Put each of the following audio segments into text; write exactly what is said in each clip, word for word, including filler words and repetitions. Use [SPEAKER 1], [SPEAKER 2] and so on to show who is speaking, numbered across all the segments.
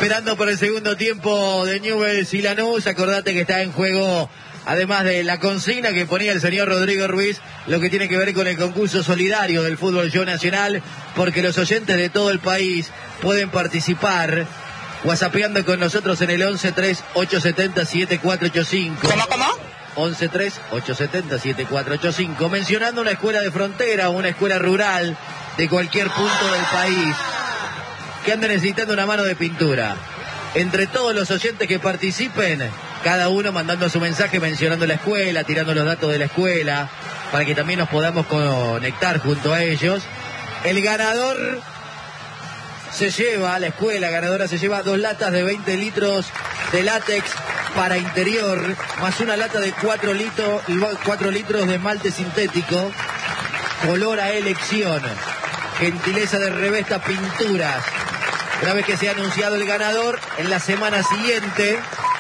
[SPEAKER 1] Esperando por el segundo tiempo de Newell's y Lanús. Acordate que está en juego, además de la consigna que ponía el señor Rodrigo Ruiz, lo que tiene que ver con el concurso solidario del fútbol show nacional, porque los oyentes de todo el país pueden participar whatsappeando con nosotros en el once tres ocho siete cero siete cuatro ocho cinco.
[SPEAKER 2] ¿Cómo, cómo?
[SPEAKER 1] once tres ocho siete cero siete cuatro ocho cinco, mencionando una escuela de frontera o una escuela rural de cualquier punto del país que ande necesitando una mano de pintura. Entre todos los oyentes que participen, cada uno mandando su mensaje mencionando la escuela, tirando los datos de la escuela, para que también nos podamos conectar junto a ellos. El ganador se lleva, la escuela ganadora se lleva dos latas de veinte litros de látex para interior, más una lata de cuatro litros, cuatro litros de esmalte sintético, color a elección, gentileza de Revesta Pinturas. Una vez que se ha anunciado el ganador, en la semana siguiente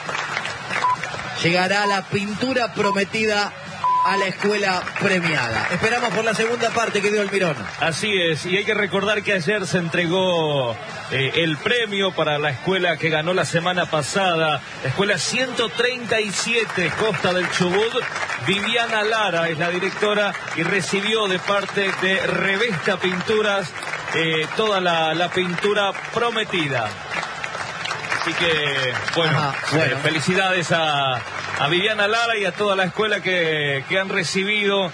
[SPEAKER 1] llegará la pintura prometida a la escuela premiada. Esperamos por la segunda parte que dio el Mirón.
[SPEAKER 3] Así es, y hay que recordar que ayer se entregó eh, el premio para la escuela que ganó la semana pasada, la escuela ciento treinta y siete, Costa del Chubut. Viviana Lara es la directora y recibió de parte de Revesta Pinturas eh, toda la, la pintura prometida. Así que, bueno, Ajá, bueno. Eh, felicidades a, a Viviana Lara y a toda la escuela que, que han recibido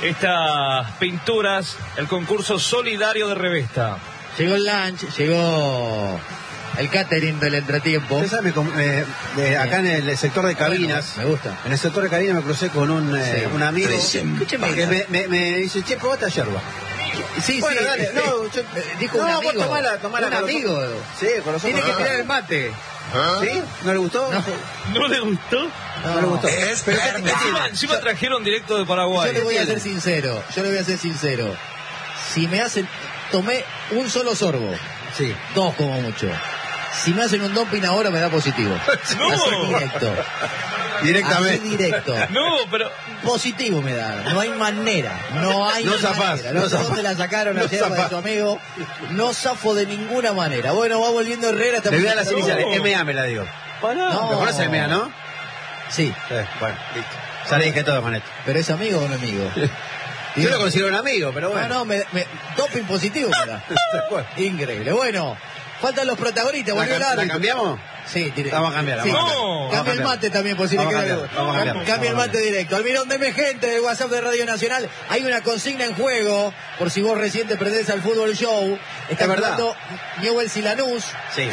[SPEAKER 3] estas pinturas, el concurso solidario de Revesta.
[SPEAKER 1] Llegó el lunch, llegó el catering del entretiempo.
[SPEAKER 4] Usted sabe, eh, eh, acá en el sector de cabinas,
[SPEAKER 1] bueno, me gusta.
[SPEAKER 4] En el sector de cabinas me crucé con un, eh, sí. un amigo que me, me, me dice, che, probate esta yerba.
[SPEAKER 1] Sí,
[SPEAKER 4] bueno,
[SPEAKER 1] sí,
[SPEAKER 4] dale, no, yo,
[SPEAKER 1] dijo
[SPEAKER 4] no,
[SPEAKER 1] un amigo.
[SPEAKER 4] Vos tomala, tomala
[SPEAKER 1] un amigo. Los...
[SPEAKER 4] Sí, con los
[SPEAKER 1] Tiene
[SPEAKER 4] ojos.
[SPEAKER 1] que tirar el mate.
[SPEAKER 4] ¿Ah? ¿Sí? ¿No le gustó?
[SPEAKER 3] No, ¿No le gustó?
[SPEAKER 4] No, no le gustó.
[SPEAKER 3] Es Pero ¿qué, qué encima, encima trajeron directo de Paraguay.
[SPEAKER 1] Yo le voy a ser sincero, yo le voy a ser sincero. Si me hacen, tomé un solo sorbo.
[SPEAKER 4] Sí.
[SPEAKER 1] Dos como mucho. Si me hacen un dumping ahora me da positivo.
[SPEAKER 3] No.
[SPEAKER 1] Así directo.
[SPEAKER 4] Directamente.
[SPEAKER 1] Así directo.
[SPEAKER 3] No, pero...
[SPEAKER 1] Positivo me da. No hay manera. No hay
[SPEAKER 4] no
[SPEAKER 1] manera.
[SPEAKER 4] Zafás,
[SPEAKER 1] No
[SPEAKER 4] no
[SPEAKER 1] sé dónde la sacaron
[SPEAKER 4] no
[SPEAKER 1] ayer para su amigo. No zafo de ninguna manera. Bueno, va volviendo Herrera.
[SPEAKER 4] Le voy a las
[SPEAKER 1] no.
[SPEAKER 4] iniciales. M A me la digo.
[SPEAKER 3] Pará.
[SPEAKER 1] No.
[SPEAKER 4] ¿Me conoces M A, no?
[SPEAKER 1] Sí.
[SPEAKER 4] Sí. Bueno, listo. Ya le dije todo, Maneto.
[SPEAKER 1] ¿Pero es amigo o no amigo?
[SPEAKER 4] Yo lo considero un amigo, pero bueno.
[SPEAKER 1] No, no, me, me, doping positivo me da. Increíble. Bueno, faltan los protagonistas.
[SPEAKER 4] ¿La,
[SPEAKER 1] ¿La,
[SPEAKER 4] ¿La cambiamos?
[SPEAKER 1] Sí, directo.
[SPEAKER 4] Vamos a cambiar.
[SPEAKER 1] Sí.
[SPEAKER 4] Vamos
[SPEAKER 3] no,
[SPEAKER 4] a
[SPEAKER 1] Cambia el mate también, por si le queda algo. Cambia el mate directo. Almirón, deme gente del WhatsApp de Radio Nacional. Hay una consigna en juego, por si vos recién te prendés al fútbol show. Está jugando Newell's y Lanús.
[SPEAKER 4] Sí.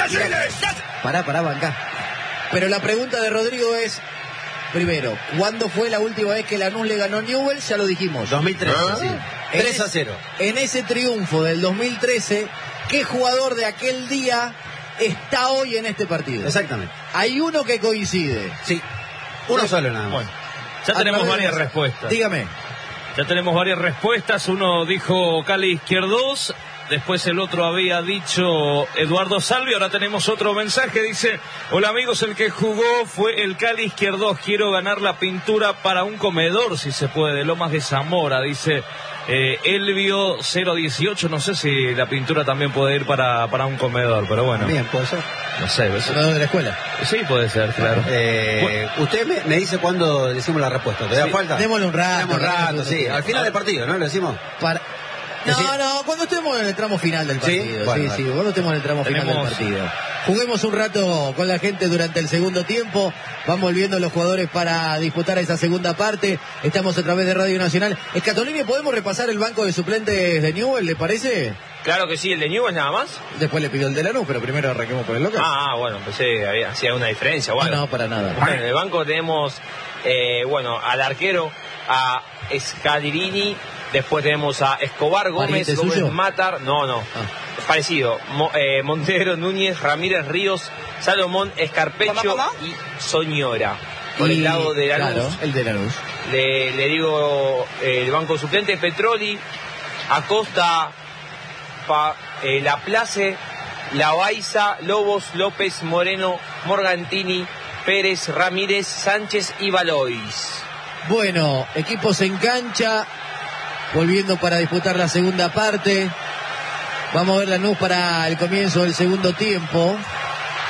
[SPEAKER 1] Pará, pará, banca. Pero la pregunta de Rodrigo es, primero, ¿cuándo fue la última vez que Lanús le ganó a Newell's? Ya lo dijimos.
[SPEAKER 4] dos mil trece, ¿Ah? sí. tres a cero.
[SPEAKER 1] En ese triunfo del dos mil trece, ¿qué jugador de aquel día está hoy en este partido?
[SPEAKER 4] Exactamente.
[SPEAKER 1] Hay uno que coincide.
[SPEAKER 4] Sí. Uno solo nada más.
[SPEAKER 3] Bueno, ya tenemos varias respuestas.
[SPEAKER 1] Dígame.
[SPEAKER 3] Ya tenemos varias respuestas. Uno dijo Cali Izquierdos. Después el otro había dicho Eduardo Salvi. Ahora tenemos otro mensaje. Dice: hola amigos, el que jugó fue el Cali Izquierdos. Quiero ganar la pintura para un comedor, si se puede, de Lomas de Zamora. Dice eh, Elvio cero dieciocho. No sé si la pintura también puede ir para, para un comedor, pero bueno.
[SPEAKER 4] Bien, puede ser.
[SPEAKER 3] No sé.
[SPEAKER 1] ¿El comedor de la escuela?
[SPEAKER 3] Sí, puede ser, claro.
[SPEAKER 4] Eh, bueno. Usted me, me dice cuándo le decimos la respuesta. ¿Te da
[SPEAKER 1] sí,
[SPEAKER 4] falta?
[SPEAKER 1] Démosle un rato.
[SPEAKER 4] Démosle un rato, sí. Al final del partido, ¿no? Le decimos.
[SPEAKER 1] Para... No, no, cuando estemos en el tramo final del partido.
[SPEAKER 4] Sí,
[SPEAKER 1] sí,
[SPEAKER 4] bueno,
[SPEAKER 1] sí, cuando estemos en el tramo
[SPEAKER 3] Tenemos...
[SPEAKER 1] final del partido. Juguemos un rato con la gente durante el segundo tiempo. Van volviendo los jugadores para disputar esa segunda parte. Estamos a través de Radio Nacional. Escatolini, ¿podemos repasar el banco de suplentes de Newell's, le parece?
[SPEAKER 5] Claro que sí, el de Newell's nada más.
[SPEAKER 1] Después le pidió el de Lanús, pero primero arranquemos por el local.
[SPEAKER 5] Ah, bueno, pensé había hacía una diferencia. Bueno,
[SPEAKER 1] no, no, para nada.
[SPEAKER 5] Bueno, en el banco tenemos, eh, bueno, al arquero, a Scadirini. Después tenemos a Escobar, Gómez, Gómez suyo? Matar, no, no, ah. parecido, Mo, eh, Montero, Núñez, Ramírez, Ríos, Salomón, Escarpecho ¿Cómo, cómo? y Soñora. Por y, el lado de Lanús.
[SPEAKER 1] Claro, el de Lanús.
[SPEAKER 5] Le, le digo eh, el banco suplente, Petroli, Acosta, pa, eh, Laplace, Lavaiza, Lobos, López, Moreno, Morgantini, Pérez, Ramírez, Sánchez y Valois.
[SPEAKER 1] Bueno, equipos en cancha. Volviendo para disputar la segunda parte. Vamos a ver Lanús para el comienzo del segundo tiempo.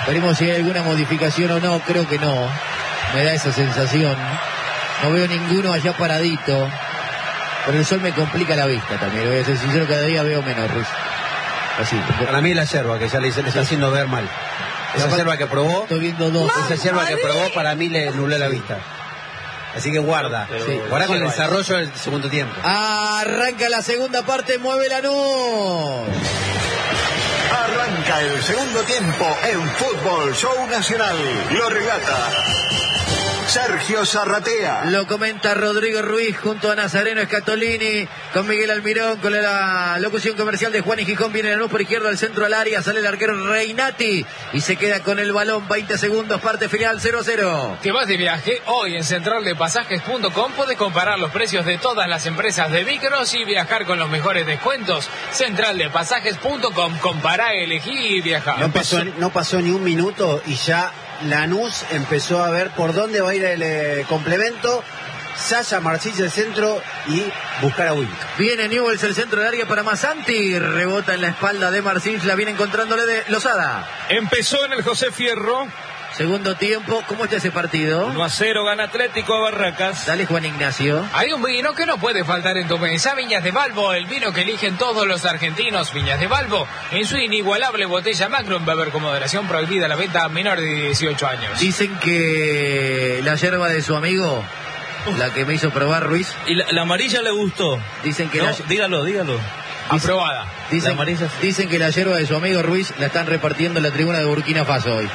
[SPEAKER 1] Veremos si hay alguna modificación o no, creo que no. Me da esa sensación. No veo ninguno allá paradito. Pero el sol me complica la vista también. Voy a ser sincero, cada día veo menos, Ruiz. Así.
[SPEAKER 4] Para mí la yerba, que ya le, le está haciendo ver mal. Esa yerba que probó,
[SPEAKER 1] estoy viendo dos.
[SPEAKER 4] Esa yerba que probó para mí le nubló la vista. Así que guarda, sí. Guarda con el desarrollo del segundo tiempo.
[SPEAKER 1] Arranca la segunda parte, mueve Lanús.
[SPEAKER 2] Arranca el segundo tiempo en Fútbol Show Nacional. Lo relata Sergio Zarratea.
[SPEAKER 1] Lo comenta Rodrigo Ruiz junto a Nazareno Escatolini, con Miguel Almirón, con la locución comercial de Juan y Gijón. Viene Lanús por izquierda, al centro al área, sale el arquero Reinati y se queda con el balón. veinte segundos, parte final, cero a cero.
[SPEAKER 6] ¿Te vas de viaje? Hoy en central de pasajes punto com puedes comparar los precios de todas las empresas de micros y viajar con los mejores descuentos. central de pasajes punto com, compara, elegí y viajar.
[SPEAKER 4] No pasó, no pasó ni un minuto y ya Lanús empezó a ver por dónde va a ir el eh, complemento. Sasha Marcís el centro y buscar a Will.
[SPEAKER 1] Viene Newells el centro del área para Masanti. Rebota en la espalda de Marcís. La viene encontrándole de Lozada.
[SPEAKER 3] Empezó en el José Fierro.
[SPEAKER 1] Segundo tiempo, ¿cómo está ese partido?
[SPEAKER 3] uno a cero, gana Atlético a Barracas.
[SPEAKER 1] Dale, Juan Ignacio.
[SPEAKER 6] Hay un vino que no puede faltar en tu mesa, Viñas de Balbo, el vino que eligen todos los argentinos. Viñas de Balbo, en su inigualable botella Magnum, beber con moderación, prohibida la venta a menor de dieciocho años.
[SPEAKER 1] Dicen que la yerba de su amigo, la que me hizo probar Ruiz.
[SPEAKER 3] ¿Y la, la amarilla le gustó?
[SPEAKER 1] Dicen que
[SPEAKER 3] no,
[SPEAKER 1] la...
[SPEAKER 3] dígalo, dígalo.
[SPEAKER 6] Aprobada.
[SPEAKER 1] Dicen, dicen que la yerba de su amigo Ruiz la están repartiendo en la tribuna de Burkina Faso hoy.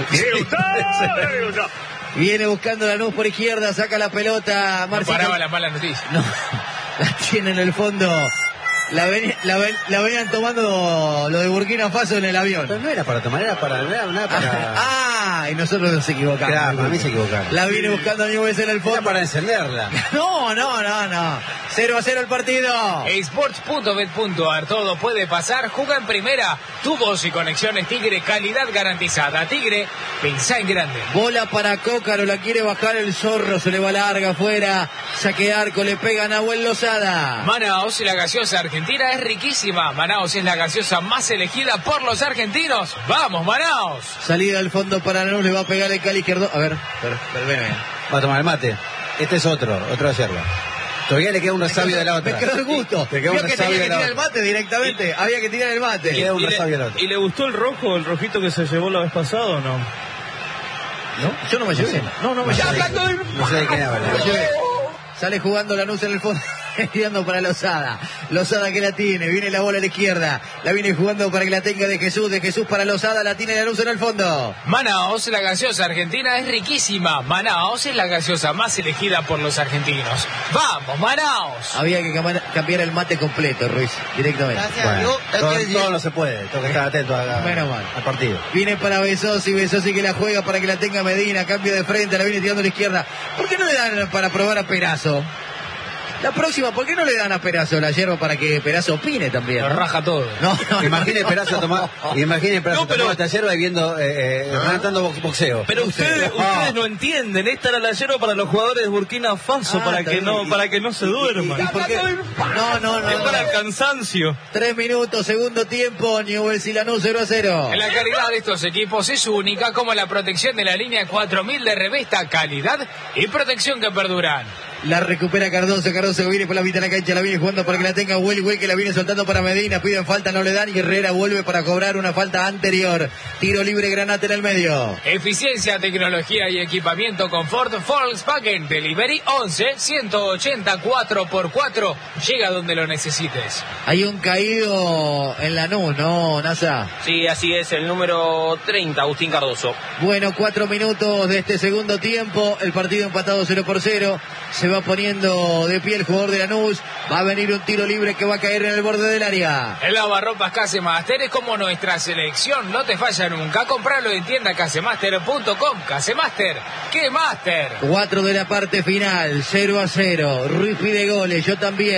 [SPEAKER 1] Viene buscando Lanús por izquierda, saca la pelota.
[SPEAKER 6] Marcito. No paraba la mala noticia.
[SPEAKER 1] No, la tiene en el fondo. La, ven, la, ven, la venían tomando lo de Burkina Faso en el avión.
[SPEAKER 4] Pero no era para tomar, era para... No era nada para...
[SPEAKER 1] Ah, y nosotros nos equivocamos.
[SPEAKER 4] Claro, para mí se equivocaron.
[SPEAKER 1] La viene buscando a Newell's en el fondo.
[SPEAKER 4] Era para encenderla.
[SPEAKER 1] No, no, no, no. cero a cero el partido.
[SPEAKER 6] Sports punto bet punto a r, todo puede pasar. Juega en primera. Tubos y conexiones Tigre, calidad garantizada. Tigre, pensá en grande.
[SPEAKER 1] Bola para Cócaro, la quiere bajar el Zorro, se le va larga afuera. Saque de arco, le pega a Nahuel Lozada.
[SPEAKER 6] Manaos, la gaseosa argentina es riquísima. Manaos es la gaseosa más elegida por los argentinos. ¡Vamos, Manaos!
[SPEAKER 1] Salida al fondo para Lanús, le va a pegar el Cali izquierdo. A ver, pero, pero ven, ven.
[SPEAKER 4] Va a tomar el mate. Este es otro, otra yerba. Todavía le queda un resabio de la otra.
[SPEAKER 1] Me quedó el gusto.
[SPEAKER 4] Te quedó un
[SPEAKER 1] que tenía que tirar el mate directamente. Y, había que tirar el mate.
[SPEAKER 3] Y, y, le, ¿Y le gustó el rojo, el rojito que se llevó la vez pasada o no?
[SPEAKER 1] ¿No? Yo no me llevé. No, no me llevé.
[SPEAKER 4] No sé de qué habla.
[SPEAKER 1] Sale jugando Lanús en el fondo, tirando para Lozada. Lozada que la tiene, viene la bola a la izquierda. La viene jugando para que la tenga de Jesús, de Jesús para Lozada, la tiene Lanús en el fondo.
[SPEAKER 6] Manaos, la gaseosa argentina es riquísima. Manaos es la gaseosa más elegida por los argentinos. ¡Vamos, Manaos!
[SPEAKER 1] Había que cambiar el mate completo, Ruiz, directamente.
[SPEAKER 4] Bueno, todo, todo no se puede, tengo que estar atento a, a, al partido.
[SPEAKER 1] Viene para Besosi, Besosi que la juega para que la tenga Medina, cambio de frente, la viene tirando a la izquierda. ¿Por qué no le dan para probar a Perazo? La próxima, ¿por qué no le dan a Perazo la yerba para que Perazo opine también?
[SPEAKER 6] Lo
[SPEAKER 1] ¿no?
[SPEAKER 6] raja todo.
[SPEAKER 4] No, no, imagine no, Perazo tomar, imagine Perazo no, pero, tomar esta yerba y viendo, eh, eh, cantando boxeo.
[SPEAKER 3] Pero ustedes,
[SPEAKER 4] oh.
[SPEAKER 3] ustedes no entienden, esta era la yerba para los jugadores de Burkina Faso, ah, para que no, y, para que no se duerman.
[SPEAKER 1] Y, y, y no, no, no.
[SPEAKER 3] Es
[SPEAKER 1] no,
[SPEAKER 3] para
[SPEAKER 1] no.
[SPEAKER 3] el cansancio.
[SPEAKER 1] Tres minutos, segundo tiempo, Newell's y Lanús cero a cero.
[SPEAKER 6] La calidad de estos equipos es única, como la protección de la línea cuatro mil de Revesta, calidad y protección que perduran.
[SPEAKER 1] La recupera Cardoso, Cardoso que viene por la mitad de la cancha, la viene jugando para que la tenga Will, Will que la viene soltando para Medina, piden falta, no le dan y Herrera vuelve para cobrar una falta anterior. Tiro libre, Granate en el medio.
[SPEAKER 6] Eficiencia, tecnología y equipamiento confort, Volkswagen Delivery once, ciento ochenta, cuatro por cuatro, llega donde lo necesites.
[SPEAKER 1] Hay un caído en Lanús, ¿no, Nasa?
[SPEAKER 5] Sí, así es, el número treinta, Agustín Cardoso.
[SPEAKER 1] Bueno, cuatro minutos de este segundo tiempo, el partido empatado cero por cero. Se va poniendo de pie el jugador de Lanús. Va a venir un tiro libre que va a caer en el borde del área.
[SPEAKER 6] El lavarropas Casemaster es como nuestra selección. No te falla nunca. Compralo en tienda casemaster punto com. Casemaster, ¡qué máster!
[SPEAKER 1] Cuatro de la parte final. cero a cero. Ruiz pide goles. Yo también.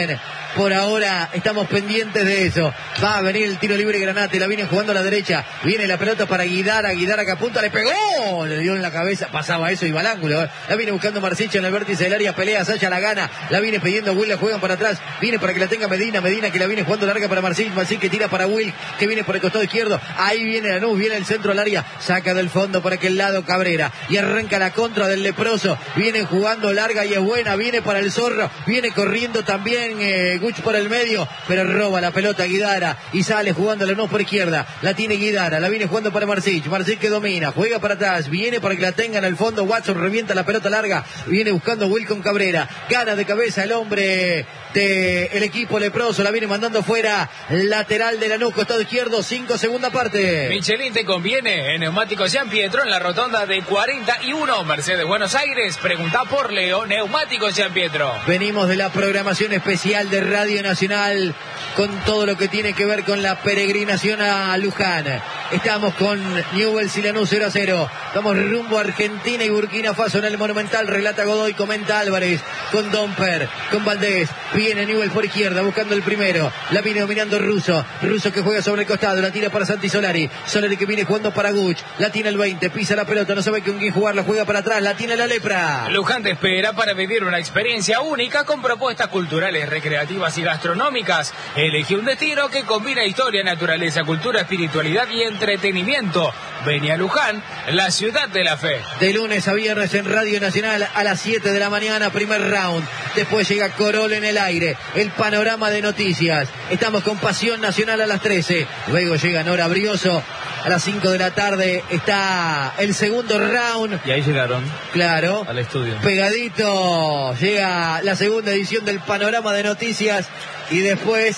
[SPEAKER 1] Por ahora estamos pendientes de eso. Va a venir el tiro libre Granate, la viene jugando a la derecha. Viene la pelota para Guidara, Guidara que apunta, le pegó, le dio en la cabeza, pasaba eso y va al ángulo. La viene buscando Marsicha en el vértice del área, pelea, Sasha la gana, la viene pidiendo Will, la juegan para atrás, viene para que la tenga Medina, Medina que la viene jugando larga para Marsicha, Marsicha que tira para Will, que viene por el costado izquierdo, ahí viene Lanús, viene el centro al área, saca del fondo por aquel lado Cabrera, y arranca la contra del leproso, viene jugando larga y es buena, viene para el Zorro, viene corriendo también eh, Guch por el medio, pero roba la pelota Guidara, y sale jugando Lanús por izquierda, la tiene Guidara, la viene jugando para Marsicha, Marsicha que domina, juega para atrás, viene para que la tengan al fondo, Watson revienta la pelota larga, viene buscando Will con Cabrera, gana de cabeza el hombre del equipo leproso, la viene mandando fuera, lateral de Lanús, costado izquierdo, cinco, segunda parte.
[SPEAKER 6] Michelin te conviene en Neumáticos San Pietro en la rotonda de cuarenta y uno, Mercedes Buenos Aires, pregunta por Leo, Neumáticos San Pietro.
[SPEAKER 1] Venimos de la programación especial de Radio Nacional con todo lo que tiene que ver con la peregrinación a Luján. Estamos con Newell's y Lanús cero a cero. Vamos rumbo a Argentina y Burkina Faso en el Monumental. Relata Godoy, comenta Álvarez con Domper, con Valdés. Viene Newell's por izquierda buscando el primero. La viene dominando Russo. Russo que juega sobre el costado. La tira para Santi Solari. Solari que viene jugando para Guch. La tiene el veinte. Pisa la pelota. No sabe con quién jugar. La juega para atrás. La tiene la Lepra.
[SPEAKER 6] Luján te espera para vivir una experiencia única con propuestas culturales, recreativas y gastronómicas. Elegí un destino que combina historia, naturaleza, cultura, espiritualidad y entretenimiento. Vení a Luján, la ciudad de la fe.
[SPEAKER 1] De lunes a viernes en Radio Nacional a las siete de la mañana, primer round. Después llega Corol en el aire, el panorama de noticias. Estamos con Pasión Nacional a las trece. Luego llega Nora Brioso. A las cinco de la tarde está el segundo round.
[SPEAKER 3] Y ahí llegaron.
[SPEAKER 1] Claro.
[SPEAKER 3] Al estudio.
[SPEAKER 1] Pegadito llega la segunda edición del panorama de noticias. Y después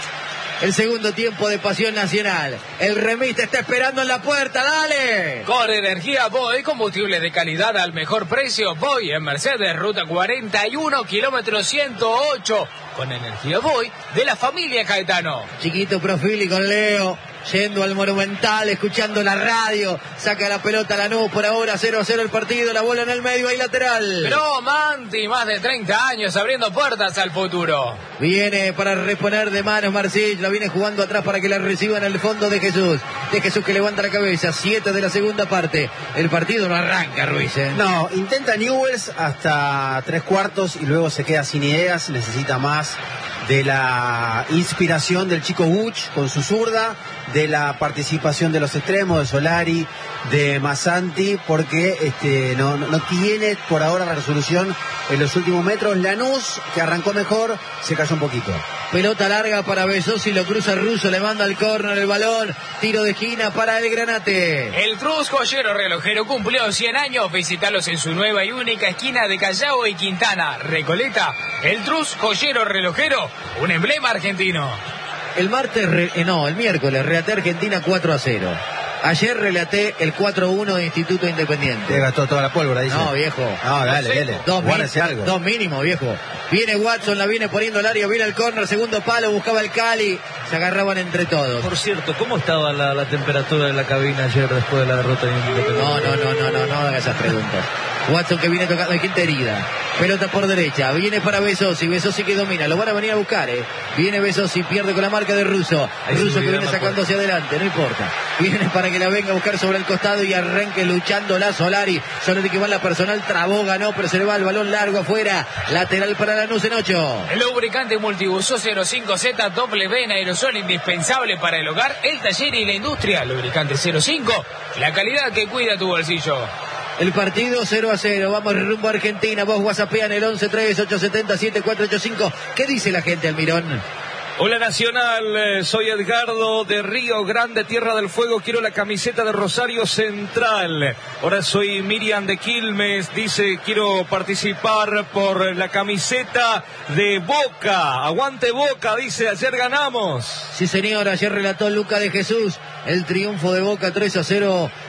[SPEAKER 1] el segundo tiempo de Pasión Nacional. El remis te está esperando en la puerta, dale.
[SPEAKER 6] Con energía Boy, combustible de calidad al mejor precio. Boy en Mercedes, ruta cuarenta y uno, kilómetro ciento ocho. Con energía Boy de la familia Caetano.
[SPEAKER 1] Chiquito Profili con Leo. Yendo al Monumental, escuchando la radio, saca la pelota a Lanús, por ahora cero a cero el partido, la bola en el medio, ahí lateral.
[SPEAKER 6] Pero Manti, más de treinta años abriendo puertas al futuro.
[SPEAKER 1] Viene para reponer de manos Marsic, la viene jugando atrás para que la reciba en el fondo de Jesús. De Jesús que levanta la cabeza, siete de la segunda parte. El partido no arranca, Ruiz, ¿eh?
[SPEAKER 4] No, intenta Newell's hasta tres cuartos y luego se queda sin ideas, necesita más de la inspiración del chico Guch con su zurda, de la participación de los extremos, de Solari, de Massanti, porque este, no, no tiene por ahora la resolución en los últimos metros. Lanús, que arrancó mejor, se cayó un poquito.
[SPEAKER 1] Pelota larga para Besosi, lo cruza Russo, le manda al córner el balón, tiro de esquina para el Granate.
[SPEAKER 6] El Trus Joyero Relojero cumplió cien años, visitalos en su nueva y única esquina de Callao y Quintana, Recoleta. El Trus Joyero Relojero, un emblema argentino.
[SPEAKER 1] El martes, re, eh, no, el miércoles, relaté Argentina cuatro a cero. Ayer relaté el cuatro a uno de Instituto Independiente.
[SPEAKER 4] Te gastó toda la pólvora, dice.
[SPEAKER 1] No, viejo.
[SPEAKER 4] No, dale, dale.
[SPEAKER 1] Dos,
[SPEAKER 4] Guárdese algo.
[SPEAKER 1] Dos mínimo, viejo. Viene Watson, la viene poniendo al área, viene el córner, segundo palo, buscaba el Cali. Se agarraban entre todos.
[SPEAKER 3] Por cierto, ¿cómo estaba la, la temperatura de la cabina ayer después de la derrota de Independiente?
[SPEAKER 1] No, no, no, no, no, no haga esas preguntas. Watson que viene tocando, hay gente herida. Pelota por derecha, viene para Besosi, Besosi que domina, lo van a venir a buscar, eh. Viene Besosi, pierde con la marca de Russo. Russo que viene sacando hacia adelante, no importa. Viene para que la venga a buscar sobre el costado y arranque luchando la Solari. Solari que va en la personal, trabó, ganó, pero se le va el balón largo afuera. Lateral para Lanús en ocho.
[SPEAKER 6] El lubricante multiuso cero cinco Z W en aerosol indispensable para el hogar, el taller y la industria. Lubricante cero cinco, la calidad que cuida tu bolsillo.
[SPEAKER 1] El partido cero a cero, vamos rumbo a Argentina, vos whatsappean el once tres ocho siete cero siete cuatro ocho cinco. ¿Qué dice la gente, Almirón?
[SPEAKER 3] Hola Nacional, soy Edgardo de Río Grande, Tierra del Fuego, quiero la camiseta de Rosario Central. Ahora soy Miriam de Quilmes, dice quiero participar por la camiseta de Boca. Aguante Boca, dice, ayer ganamos.
[SPEAKER 1] Sí señor, ayer relató Luca de Jesús el triunfo de Boca tres a cero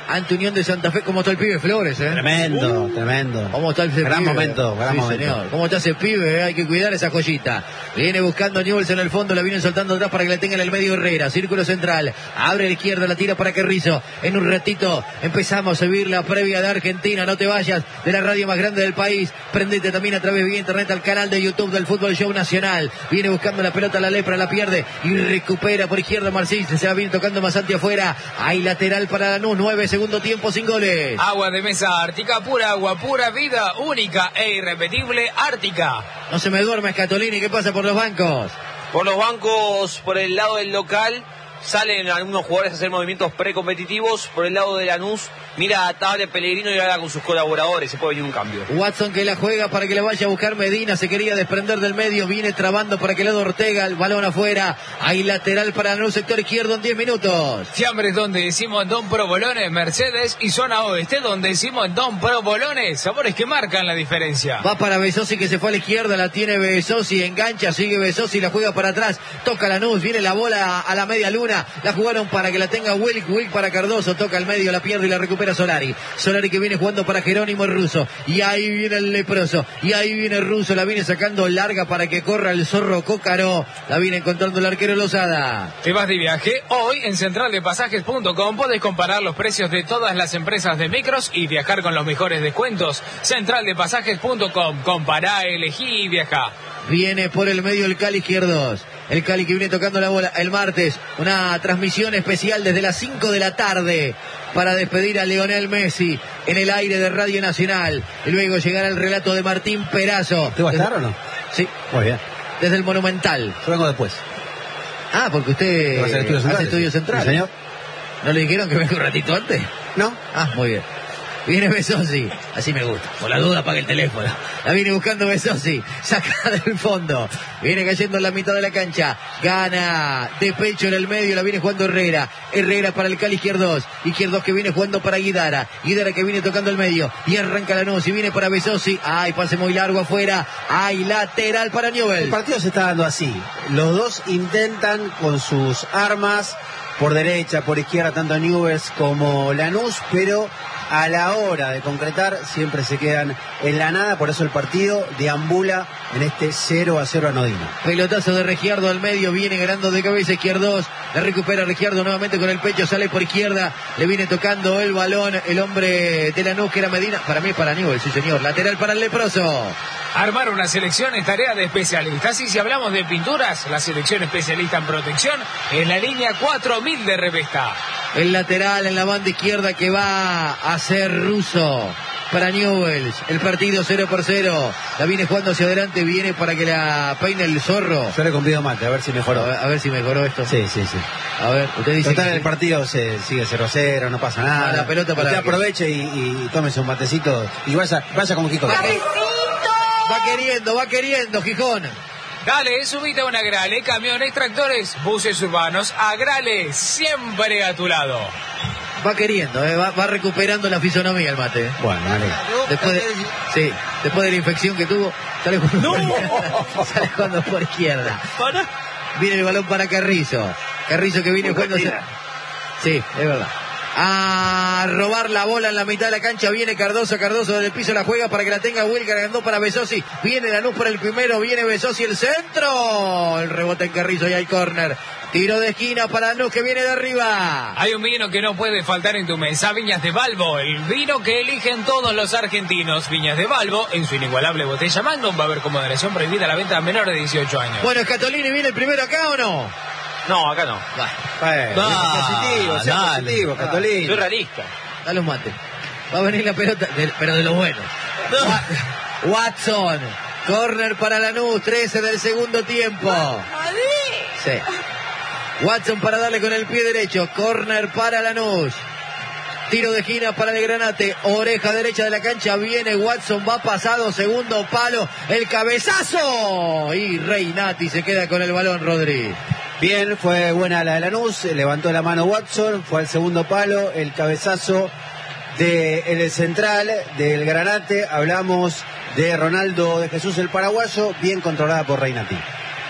[SPEAKER 1] ante Unión de Santa Fe. ¿Cómo está el pibe Flores, eh?
[SPEAKER 4] Tremendo, uh, tremendo.
[SPEAKER 1] ¿Cómo está ese
[SPEAKER 4] gran
[SPEAKER 1] pibe?
[SPEAKER 4] momento, gran
[SPEAKER 1] sí,
[SPEAKER 4] momento.
[SPEAKER 1] Señor. ¿Cómo está ese pibe? Eh? Hay que cuidar esa joyita. Viene buscando Newell's en el fondo, la vienen soltando atrás para que la tenga en el medio Herrera. Círculo central, abre a la izquierda, la tira para Carrizo. En un ratito empezamos a vivir la previa de Argentina. No te vayas de la radio más grande del país. Prendete también a través de internet al canal de YouTube del Fútbol Show Nacional. Viene buscando la pelota, la Lepra, la pierde y recupera por izquierda Marcís. Se va bien tocando Masanti afuera. Hay lateral para Lanús, nueve segundo tiempo sin goles.
[SPEAKER 6] Agua de mesa Ártica, pura agua, pura vida, única e irrepetible Ártica.
[SPEAKER 1] No se me duerme Scatolini, ¿qué pasa por los bancos?
[SPEAKER 5] Por los bancos, por el lado del local, salen algunos jugadores a hacer movimientos precompetitivos. Por el lado de Lanús, mira a Table Pellegrino y habla con sus colaboradores. Se puede venir un cambio.
[SPEAKER 1] Watson que la juega para que la vaya a buscar Medina. Se quería desprender del medio. Viene trabando para que le dé Ortega. El balón afuera. Hay lateral para Lanús, sector izquierdo en diez minutos.
[SPEAKER 6] Fiambres donde decimos Don Provolones, Mercedes y zona oeste donde decimos Don Provolones. Sabores que marcan la diferencia.
[SPEAKER 1] Va para Besosi que se fue a la izquierda. La tiene Besosi. Engancha. Sigue Besosi. La juega para atrás. Toca Lanús. Viene la bola a la media luna. La jugaron para que la tenga Wilk. Wilk para Cardoso. Toca al medio. La pierde y la recupera Solari. Solari que viene jugando para Jerónimo el ruso. Y ahí viene el leproso. Y ahí viene el ruso. La viene sacando larga para que corra el zorro Cócaro. La viene encontrando el arquero Lozada.
[SPEAKER 6] ¿Te vas de viaje? Hoy en central de pasajes punto com podés comparar los precios de todas las empresas de micros y viajar con los mejores descuentos. central de pasajes punto com. Compará, elegí y viajá.
[SPEAKER 1] Viene por el medio el Cali izquierdos. El Cali que viene tocando la bola el martes. Una transmisión especial desde las cinco de la tarde para despedir a Lionel Messi en el aire de Radio Nacional. Y luego llegará el relato de Martín Perazo.
[SPEAKER 4] ¿Te va a estar o no?
[SPEAKER 1] Sí.
[SPEAKER 4] Muy bien.
[SPEAKER 1] Desde el Monumental.
[SPEAKER 4] Yo vengo después.
[SPEAKER 1] Ah, porque usted
[SPEAKER 4] hace estudios centrales.
[SPEAKER 1] hace estudios centrales.
[SPEAKER 4] Sí, señor.
[SPEAKER 1] ¿No le dijeron que venga un ratito antes?
[SPEAKER 4] No.
[SPEAKER 1] Ah, muy bien. Viene Besosi, así me gusta. Por la duda apaga el teléfono. La viene buscando Besosi, saca del fondo. Viene cayendo en la mitad de la cancha. Gana de pecho en el medio, la viene jugando Herrera. Herrera para el Cali Izquierdos. Izquierdos que viene jugando para Guidara. Guidara que viene tocando el medio. Y arranca Lanús y viene para Besosi. Ay, pase muy largo afuera. Ay, lateral para Newell's.
[SPEAKER 4] El partido se está dando así. Los dos intentan con sus armas por derecha, por izquierda, tanto Newell's como Lanús, pero a la hora de concretar siempre se quedan en la nada, por eso el partido deambula en este cero a cero anodino.
[SPEAKER 1] Pelotazo de Regiardo al medio, viene ganando de cabeza Izquierdos, la recupera Regiardo nuevamente con el pecho, sale por izquierda, le viene tocando el balón el hombre de Lanús que era Medina, para mí es para Newell's, sí señor, lateral para el leproso.
[SPEAKER 6] Armar una selección es tarea de especialistas y si hablamos de pinturas, la selección especialista en protección en la línea cuatro mil de Revesta.
[SPEAKER 1] El lateral en la banda izquierda que va a ser Russo para Newell's. El partido cero por cero. La viene jugando hacia adelante, viene para que la peine el zorro.
[SPEAKER 4] Yo le convido mate, a ver si mejoró.
[SPEAKER 1] A ver, a ver si mejoró esto.
[SPEAKER 4] Sí, sí, sí.
[SPEAKER 1] A ver, usted dice
[SPEAKER 4] Total,
[SPEAKER 1] que
[SPEAKER 4] el partido se sigue cero cero, no pasa nada.
[SPEAKER 1] Ah, la pelota para
[SPEAKER 4] usted
[SPEAKER 1] que...
[SPEAKER 4] aproveche y, y tómese un matecito y vaya, vaya como Kiko.
[SPEAKER 1] Va queriendo, va queriendo, Gijón.
[SPEAKER 6] Dale, subite a una Grale, camiones, tractores, buses urbanos, a Grale, siempre a tu lado.
[SPEAKER 1] Va queriendo, eh, va, va recuperando la fisonomía el mate. Eh.
[SPEAKER 4] Bueno, dale.
[SPEAKER 1] Después de, sí, después de la infección que tuvo, sale jugando,
[SPEAKER 3] ¡No!
[SPEAKER 1] por, sale jugando por izquierda.
[SPEAKER 3] Para.
[SPEAKER 1] Viene el balón para Carrizo. Carrizo que viene jugando... Sí, es verdad. A robar la bola en la mitad de la cancha. Viene Cardoso, Cardoso desde el piso la juega para que la tenga Wilker, ganó para Besosi. Viene Lanús para el primero, viene Besosi, el centro. El rebote en Carrizo y hay córner. Tiro de esquina para Lanús que viene de arriba.
[SPEAKER 6] Hay un vino que no puede faltar en tu mesa, Viñas de Balbo, el vino que eligen todos los argentinos. Viñas de Balbo, en su inigualable botella Magnum, va a haber como moderación prohibida la venta a menores de dieciocho años.
[SPEAKER 1] Bueno, Scatolini, ¿viene el primero acá o no?
[SPEAKER 5] No, acá no.
[SPEAKER 4] Bueno,
[SPEAKER 1] Va,
[SPEAKER 4] positivo, sea
[SPEAKER 1] dale.
[SPEAKER 4] positivo, Catolín.
[SPEAKER 5] Soy realista.
[SPEAKER 1] Dale un mate. Va a venir la pelota, de, pero de lo bueno. Wa- Watson. Corner para Lanús, trece del segundo tiempo. Sí. Watson para darle con el pie derecho. Corner para Lanús. Tiro de esquina para el Granate. Oreja derecha de la cancha. Viene Watson. Va pasado. Segundo palo. El cabezazo. Y Reinati se queda con el balón, Rodri.
[SPEAKER 4] Bien, fue buena la de Lanús. Levantó la mano Watson. Fue al segundo palo. El cabezazo de el central del Granate. Hablamos de Ronaldo de Jesús el paraguayo. Bien controlada por Reinati.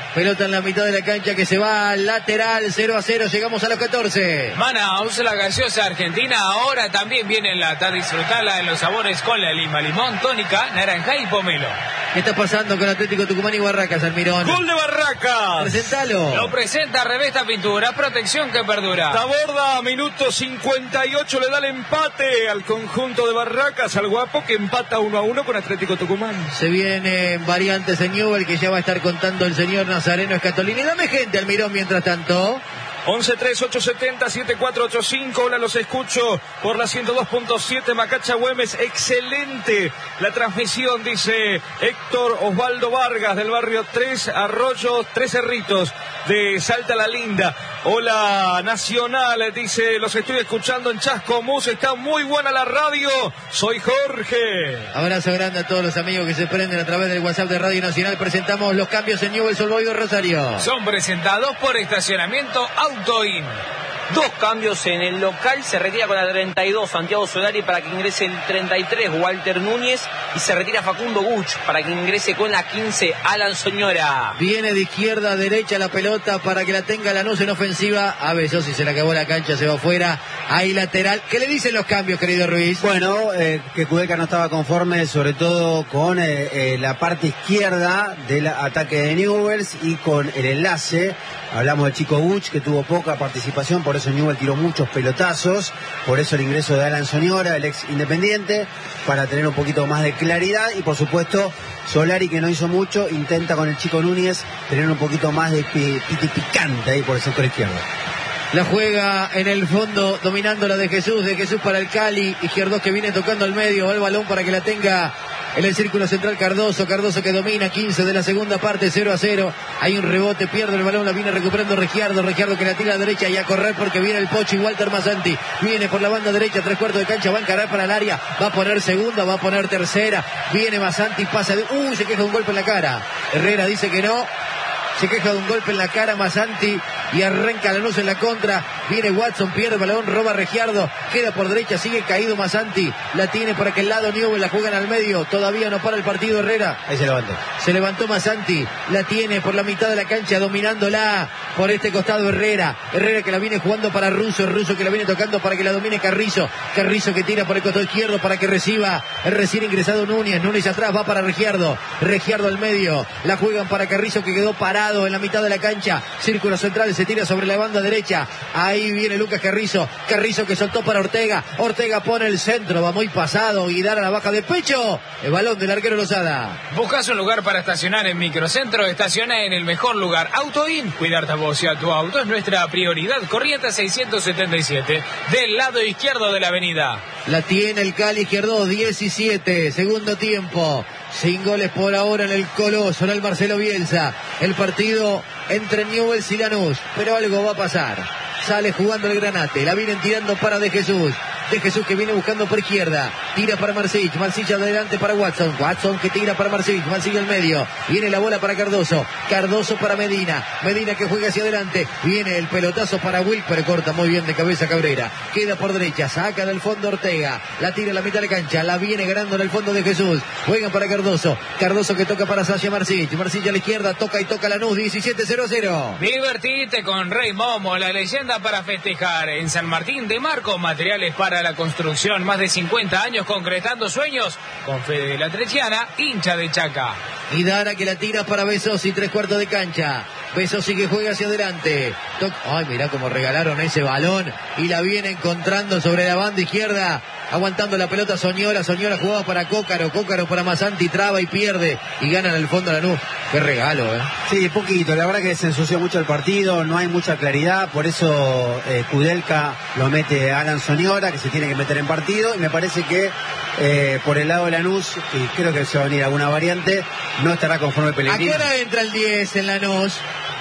[SPEAKER 1] Pelota en la mitad de la cancha que se va al lateral, cero a cero, llegamos a los catorce.
[SPEAKER 6] Manaus, la gaseosa argentina, ahora también viene en lata. Disfrutala en los sabores con la lima, limón, tónica, naranja y pomelo.
[SPEAKER 1] ¿Qué está pasando con Atlético Tucumán y Barracas, Almirón?
[SPEAKER 3] ¡Gol de Barracas!
[SPEAKER 1] Presentalo.
[SPEAKER 6] Lo presenta Revesta Pintura, protección que perdura.
[SPEAKER 3] Taborda, minuto cincuenta y ocho, le da el empate al conjunto de Barracas, al Guapo, que empata uno a uno con Atlético Tucumán.
[SPEAKER 1] Se vienen variantes en Newell que ya va a estar contando el señor Nazareno Escatolini. Dame gente, Almirón, mientras tanto.
[SPEAKER 3] once tres ocho siete cero siete cuatro ocho cinco. Hola, los escucho por la ciento dos punto siete Macacha Güemes. Excelente la transmisión, dice Héctor Osvaldo Vargas del barrio Tres Arroyos, Tres Cerritos de Salta la Linda. Hola, Nacional, dice, los estoy escuchando en Chascomús. Está muy buena la radio. Soy Jorge.
[SPEAKER 1] Abrazo grande a todos los amigos que se prenden a través del WhatsApp de Radio Nacional. Presentamos los cambios en Newell's Old Boys Rosario.
[SPEAKER 6] Son presentados por Estacionamiento Autoin.
[SPEAKER 5] Dos cambios en el local, se retira con la treinta y dos Santiago Solari para que ingrese el treinta y tres Walter Núñez y se retira Facundo Guch para que ingrese con la quince Alan Soñora.
[SPEAKER 1] Viene de izquierda a derecha la pelota para que la tenga Lanús en ofensiva. A Besos, si se le acabó la cancha, se va afuera. Ahí lateral. ¿Qué le dicen los cambios, querido Ruiz?
[SPEAKER 4] Bueno, eh, que Kudelka no estaba conforme, sobre todo con eh, eh, la parte izquierda del ataque de Newell's y con el enlace. Hablamos del chico Guch, que tuvo poca participación, por eso Newell tiró muchos pelotazos, por eso el ingreso de Alan Soñora, el ex Independiente, para tener un poquito más de claridad, y por supuesto Solari, que no hizo mucho, intenta con el chico Núñez tener un poquito más de piti picante ahí por el sector izquierdo.
[SPEAKER 1] La juega en el fondo, dominando la de Jesús, de Jesús para el Cali, Izquierdos que viene tocando al medio, va el balón para que la tenga en el círculo central Cardoso, Cardoso que domina, quince de la segunda parte, cero a cero, hay un rebote, pierde el balón, la viene recuperando Regiardo, Regiardo que la tira a la derecha y a correr porque viene el Pocho y Walter Mazzanti, viene por la banda derecha, tres cuartos de cancha, va a encarar para el área, va a poner segunda, va a poner tercera, viene Mazzanti, pasa de... ¡Uy! Se queja de un golpe en la cara, Herrera dice que no. Se queja de un golpe en la cara Mazzanti y arranca Lanús en la contra. Viene Watson, pierde el balón, roba Regiardo, queda por derecha, sigue caído Mazzanti. La tiene por aquel lado Newell, la juegan al medio. Todavía no para el partido Herrera.
[SPEAKER 4] Ahí se levantó.
[SPEAKER 1] Se levantó Mazzanti, la tiene por la mitad de la cancha, dominándola por este costado Herrera. Herrera que la viene jugando para Russo, Russo que la viene tocando para que la domine Carrizo. Carrizo que tira por el costado izquierdo para que reciba el recién ingresado Núñez. Núñez atrás, va para Regiardo. Regiardo al medio. La juegan para Carrizo que quedó parado en la mitad de la cancha, círculo central, se tira sobre la banda derecha, ahí viene Lucas Carrizo, Carrizo que soltó para Ortega, Ortega pone el centro, va muy pasado, Guidar a la baja de pecho, el balón del arquero Lozada.
[SPEAKER 6] ¿Buscas un lugar para estacionar en Microcentro? Estaciona en el mejor lugar, Autoin. Cuidarte a vos y a tu auto es nuestra prioridad. Corrientes seiscientos setenta y siete, del lado izquierdo de la avenida.
[SPEAKER 1] La tiene el Cali Izquierdo, diecisiete, segundo tiempo, sin goles por ahora en el Coloso, en el Marcelo Bielsa, el partido entre Newell's y Lanús, pero algo va a pasar. Sale jugando el Granate, la vienen tirando para De Jesús. De Jesús que viene buscando por izquierda, tira para Marcich, Marcich adelante para Watson, Watson que tira para Marcich, Marcich al medio, viene la bola para Cardoso, Cardoso para Medina, Medina que juega hacia adelante, viene el pelotazo para Wilk, pero corta muy bien de cabeza Cabrera, queda por derecha, saca del fondo Ortega, la tira en la mitad de la cancha, la viene ganando en el fondo de Jesús, juegan para Cardoso, Cardoso que toca para Sasha Marcich, Marcich a la izquierda, toca y toca Lanús, diecisiete cero cero.
[SPEAKER 6] Divertite con Rey Momo, la leyenda para festejar en San Martín de Marco, materiales para la construcción, más de cincuenta años concretando sueños con Fede de la Trechiana, hincha de Chaca.
[SPEAKER 1] Y Dara que la tira para Besosi, tres cuartos de cancha. Besosi que juega hacia adelante. Toc... Ay, mirá cómo regalaron ese balón. Y la viene encontrando sobre la banda izquierda. Aguantando la pelota Soñora. Soñora jugaba para Cócaro. Cócaro para Mazzanti. Traba y pierde. Y gana en el fondo Lanús. Qué regalo, ¿eh?
[SPEAKER 4] Sí, poquito. La verdad que se ensució mucho el partido. No hay mucha claridad. Por eso eh, Kudelka lo mete a Alan Soñora, que se tiene que meter en partido. Y me parece que eh, por el lado de Lanús, y creo que se va a venir alguna variante, no estará conforme Pellegrini.
[SPEAKER 1] ¿A qué hora entra el diez en Lanús?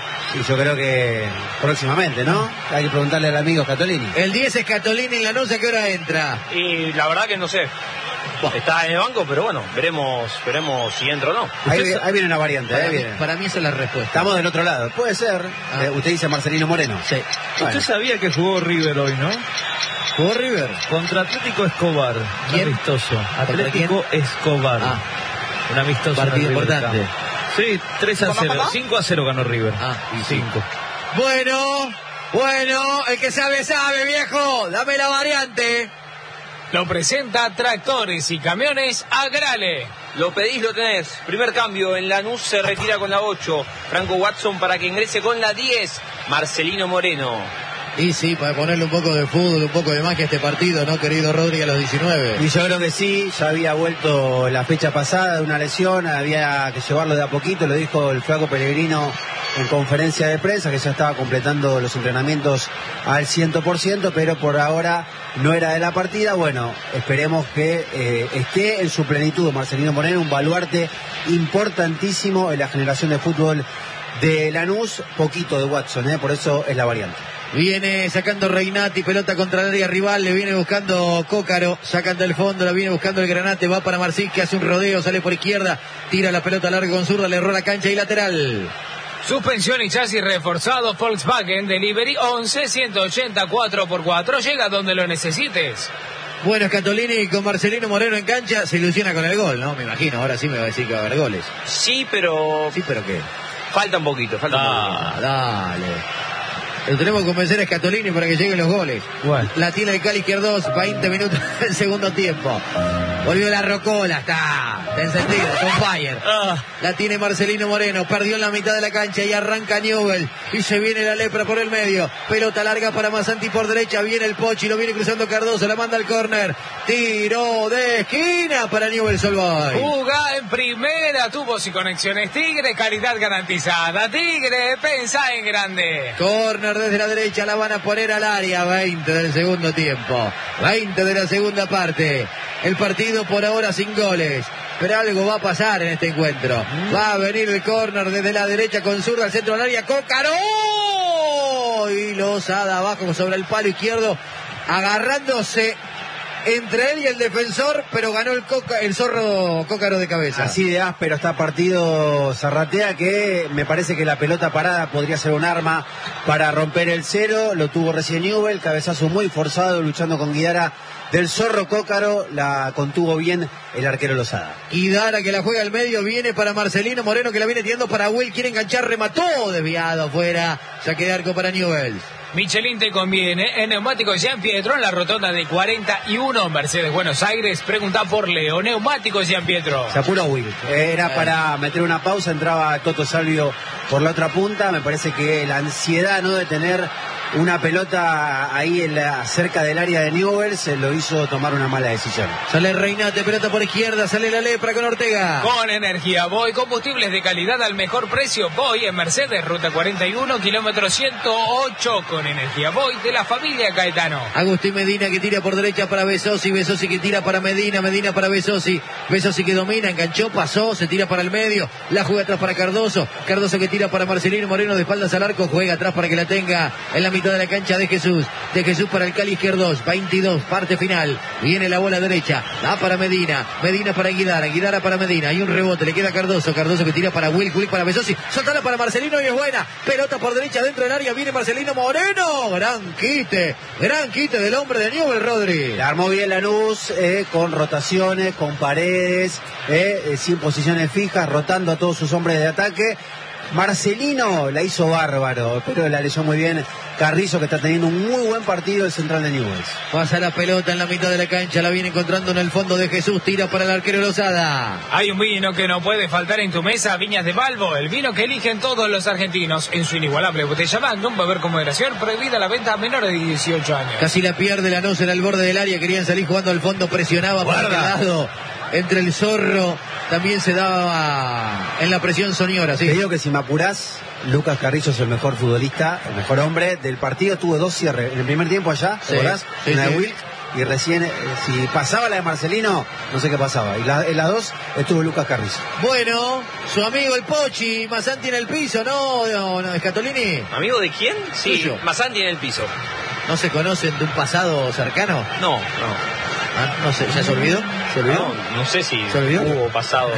[SPEAKER 4] Y yo creo que próximamente, ¿no? Hay que preguntarle al amigo Scatolini.
[SPEAKER 1] El diez es Scatolini en Lanús, ¿a qué hora entra?
[SPEAKER 5] Y la verdad que no sé. Está en el banco, pero bueno, veremos veremos si entra o no.
[SPEAKER 4] Ahí, ahí viene una variante.
[SPEAKER 1] Para,
[SPEAKER 4] ahí
[SPEAKER 1] mí,
[SPEAKER 4] viene.
[SPEAKER 1] para mí esa es la respuesta.
[SPEAKER 4] Estamos del otro lado. Puede ser. Ah. Eh, usted dice Marcelino Moreno.
[SPEAKER 1] Sí.
[SPEAKER 3] Bueno. Usted sabía que jugó River hoy, ¿no?
[SPEAKER 1] ¿Jugó River?
[SPEAKER 3] Contra Atlético Escobar.
[SPEAKER 1] ¿Quién?
[SPEAKER 3] Amistoso. Atlético Escobar.
[SPEAKER 1] Ah.
[SPEAKER 3] Un amistoso.
[SPEAKER 1] Partido importante.
[SPEAKER 3] Sí, tres a cero. cinco a cero ganó River.
[SPEAKER 1] Ah, y
[SPEAKER 3] cinco.
[SPEAKER 1] Bueno, bueno, el que sabe, sabe, viejo. Dame la variante.
[SPEAKER 6] Lo presenta Tractores y Camiones Agrale.
[SPEAKER 5] Lo pedís, lo tenés. Primer cambio, en Lanús se retira con la ocho. Franco Watson para que ingrese con la diez. Marcelino Moreno.
[SPEAKER 1] Y sí, para ponerle un poco de fútbol, un poco de magia a este partido, ¿no, querido Rodri, a los diecinueve?
[SPEAKER 4] Y yo creo que sí, ya había vuelto la fecha pasada de una lesión, había que llevarlo de a poquito, lo dijo el flaco Pellegrino en conferencia de prensa, que ya estaba completando los entrenamientos al cien por ciento, pero por ahora no era de la partida. Bueno, esperemos que eh, esté en su plenitud Marcelino Moreno, un baluarte importantísimo en la generación de fútbol de Lanús, poquito de Watson, ¿eh? Por eso es la variante.
[SPEAKER 1] Viene sacando Reinati, pelota contra el área rival, le viene buscando Cócaro, sacan del fondo, la viene buscando el Granate, va para Marcí, que hace un rodeo, sale por izquierda, tira la pelota larga con zurda, le erró la cancha y lateral.
[SPEAKER 6] Suspensión y chasis reforzado Volkswagen Delivery once ciento ochenta cuatro por cuatro. Llega donde lo necesites.
[SPEAKER 1] Bueno, Scatolini con Marcelino Moreno en cancha, se ilusiona con el gol, ¿no? Me imagino, ahora sí me va a decir que va a haber goles.
[SPEAKER 5] Sí, pero...
[SPEAKER 1] Sí, pero ¿qué?
[SPEAKER 5] Falta un poquito, falta
[SPEAKER 1] ah,
[SPEAKER 5] un poquito.
[SPEAKER 1] Dale. Lo tenemos que convencer a Scatolini para que lleguen los goles.
[SPEAKER 4] Bueno.
[SPEAKER 1] La tiene el Cali Izquierdos, veinte minutos del segundo tiempo. Volvió la Rocola, está, está encendido, con fire.
[SPEAKER 3] Ah.
[SPEAKER 1] La tiene Marcelino Moreno, perdió en la mitad de la cancha y arranca Newell. Y se viene la lepra por el medio. Pelota larga para Masanti por derecha, viene el Pochi, lo viene cruzando Cardoso, la manda al córner. Tiro de esquina para Newell Solboy.
[SPEAKER 6] Juga en primera, tubos y conexiones Tigre, calidad garantizada. Tigre, pensá en grande.
[SPEAKER 1] Córner desde la derecha, la van a poner al área. veinte del segundo tiempo, veinte de la segunda parte. El partido por ahora sin goles, pero algo va a pasar en este encuentro. Va a venir el córner desde la derecha con zurda al centro del área. Cócaro y Lozada abajo sobre el palo izquierdo, agarrándose entre él y el defensor, pero ganó el, coca, el zorro Cócaro de cabeza.
[SPEAKER 4] Así de áspero está partido Zarratea, que me parece que la pelota parada podría ser un arma para romper el cero. Lo tuvo recién Newell, cabezazo muy forzado, luchando con Guidara del zorro Cócaro, la contuvo bien el arquero Lozada.
[SPEAKER 1] Guidara, que la juega al medio, viene para Marcelino Moreno, que la viene tirando para Will, quiere enganchar, remató, desviado afuera, saque de arco para Newell.
[SPEAKER 6] Michelin te conviene. En Neumáticos Gian Pietro, en la rotonda de cuarenta y uno, Mercedes Buenos Aires. Pregunta por Leo. Neumáticos Gian Pietro.
[SPEAKER 4] Se apuró Will. Era para meter una pausa, entraba Toto Salvio por la otra punta. Me parece que la ansiedad, ¿no?, de tener una pelota ahí en la, cerca del área de Newell, se lo hizo tomar una mala decisión.
[SPEAKER 1] Sale Reinate, pelota por izquierda, sale la lepra con Ortega.
[SPEAKER 6] Con energía Boy, combustibles de calidad al mejor precio. Boy en Mercedes, ruta cuarenta y uno, kilómetro ciento ocho. Con energía Boy de la familia Caetano.
[SPEAKER 1] Agustín Medina, que tira por derecha para Besosi, Besosi que tira para Medina, Medina para Besosi, Besosi que domina, enganchó, pasó, se tira para el medio, la juega atrás para Cardoso, Cardoso que tira para Marcelino Moreno de espaldas al arco, juega atrás para que la tenga en la mitad de la cancha de Jesús, de Jesús para el Cali Izquierdos, veintidós, parte final, viene la bola derecha, da para Medina, Medina para Guidara, Guidara para Medina, hay un rebote, le queda Cardoso, Cardoso que tira para Will, Will para Besosi, soltala para Marcelino y es buena, pelota por derecha dentro del área, viene Marcelino Moreno, gran quite, gran quite del hombre de Newell, Rodri.
[SPEAKER 4] La armó bien Lanús, eh, con rotaciones, con paredes, eh, eh, sin posiciones fijas, rotando a todos sus hombres de ataque. Marcelino la hizo bárbaro, pero la leyó muy bien Carrizo, que está teniendo un muy buen partido el central de Newell's.
[SPEAKER 1] Pasa la pelota en la mitad de la cancha, la viene encontrando en el fondo de Jesús, tira para el arquero Lozada.
[SPEAKER 6] Hay un vino que no puede faltar en tu mesa, Viñas de Balbo, el vino que eligen todos los argentinos. En su inigualable botella Magnum, beber con moderación, prohibida la venta a menores de dieciocho años.
[SPEAKER 1] Casi la pierde Lanús en el borde del área, querían salir jugando al fondo, presionaba para el lado. Entre el zorro también se daba en la presión Soñora, sí.
[SPEAKER 4] Te digo que si me apurás, Lucas Carrillo es el mejor futbolista, el mejor hombre del partido. Tuvo dos cierres en el primer tiempo allá, ¿te
[SPEAKER 1] sí,
[SPEAKER 4] acordás?
[SPEAKER 1] Sí,
[SPEAKER 4] Una
[SPEAKER 1] sí.
[SPEAKER 4] de Will, y recién, eh, si pasaba la de Marcelino, no sé qué pasaba. Y la, en las dos estuvo Lucas Carrillo.
[SPEAKER 1] Bueno, su amigo el Pochi, Masanti en el piso, ¿no? No, no, Scatolini.
[SPEAKER 5] ¿Amigo de quién? Sí,
[SPEAKER 1] Tuyo.
[SPEAKER 5] Masanti en el piso.
[SPEAKER 1] ¿No se conocen de un pasado cercano?
[SPEAKER 5] No, no.
[SPEAKER 1] Ah, no sé, ¿ya se olvidó? ¿Se olvidó?
[SPEAKER 5] No, no sé si
[SPEAKER 1] ¿Se olvidó?
[SPEAKER 5] hubo pasados.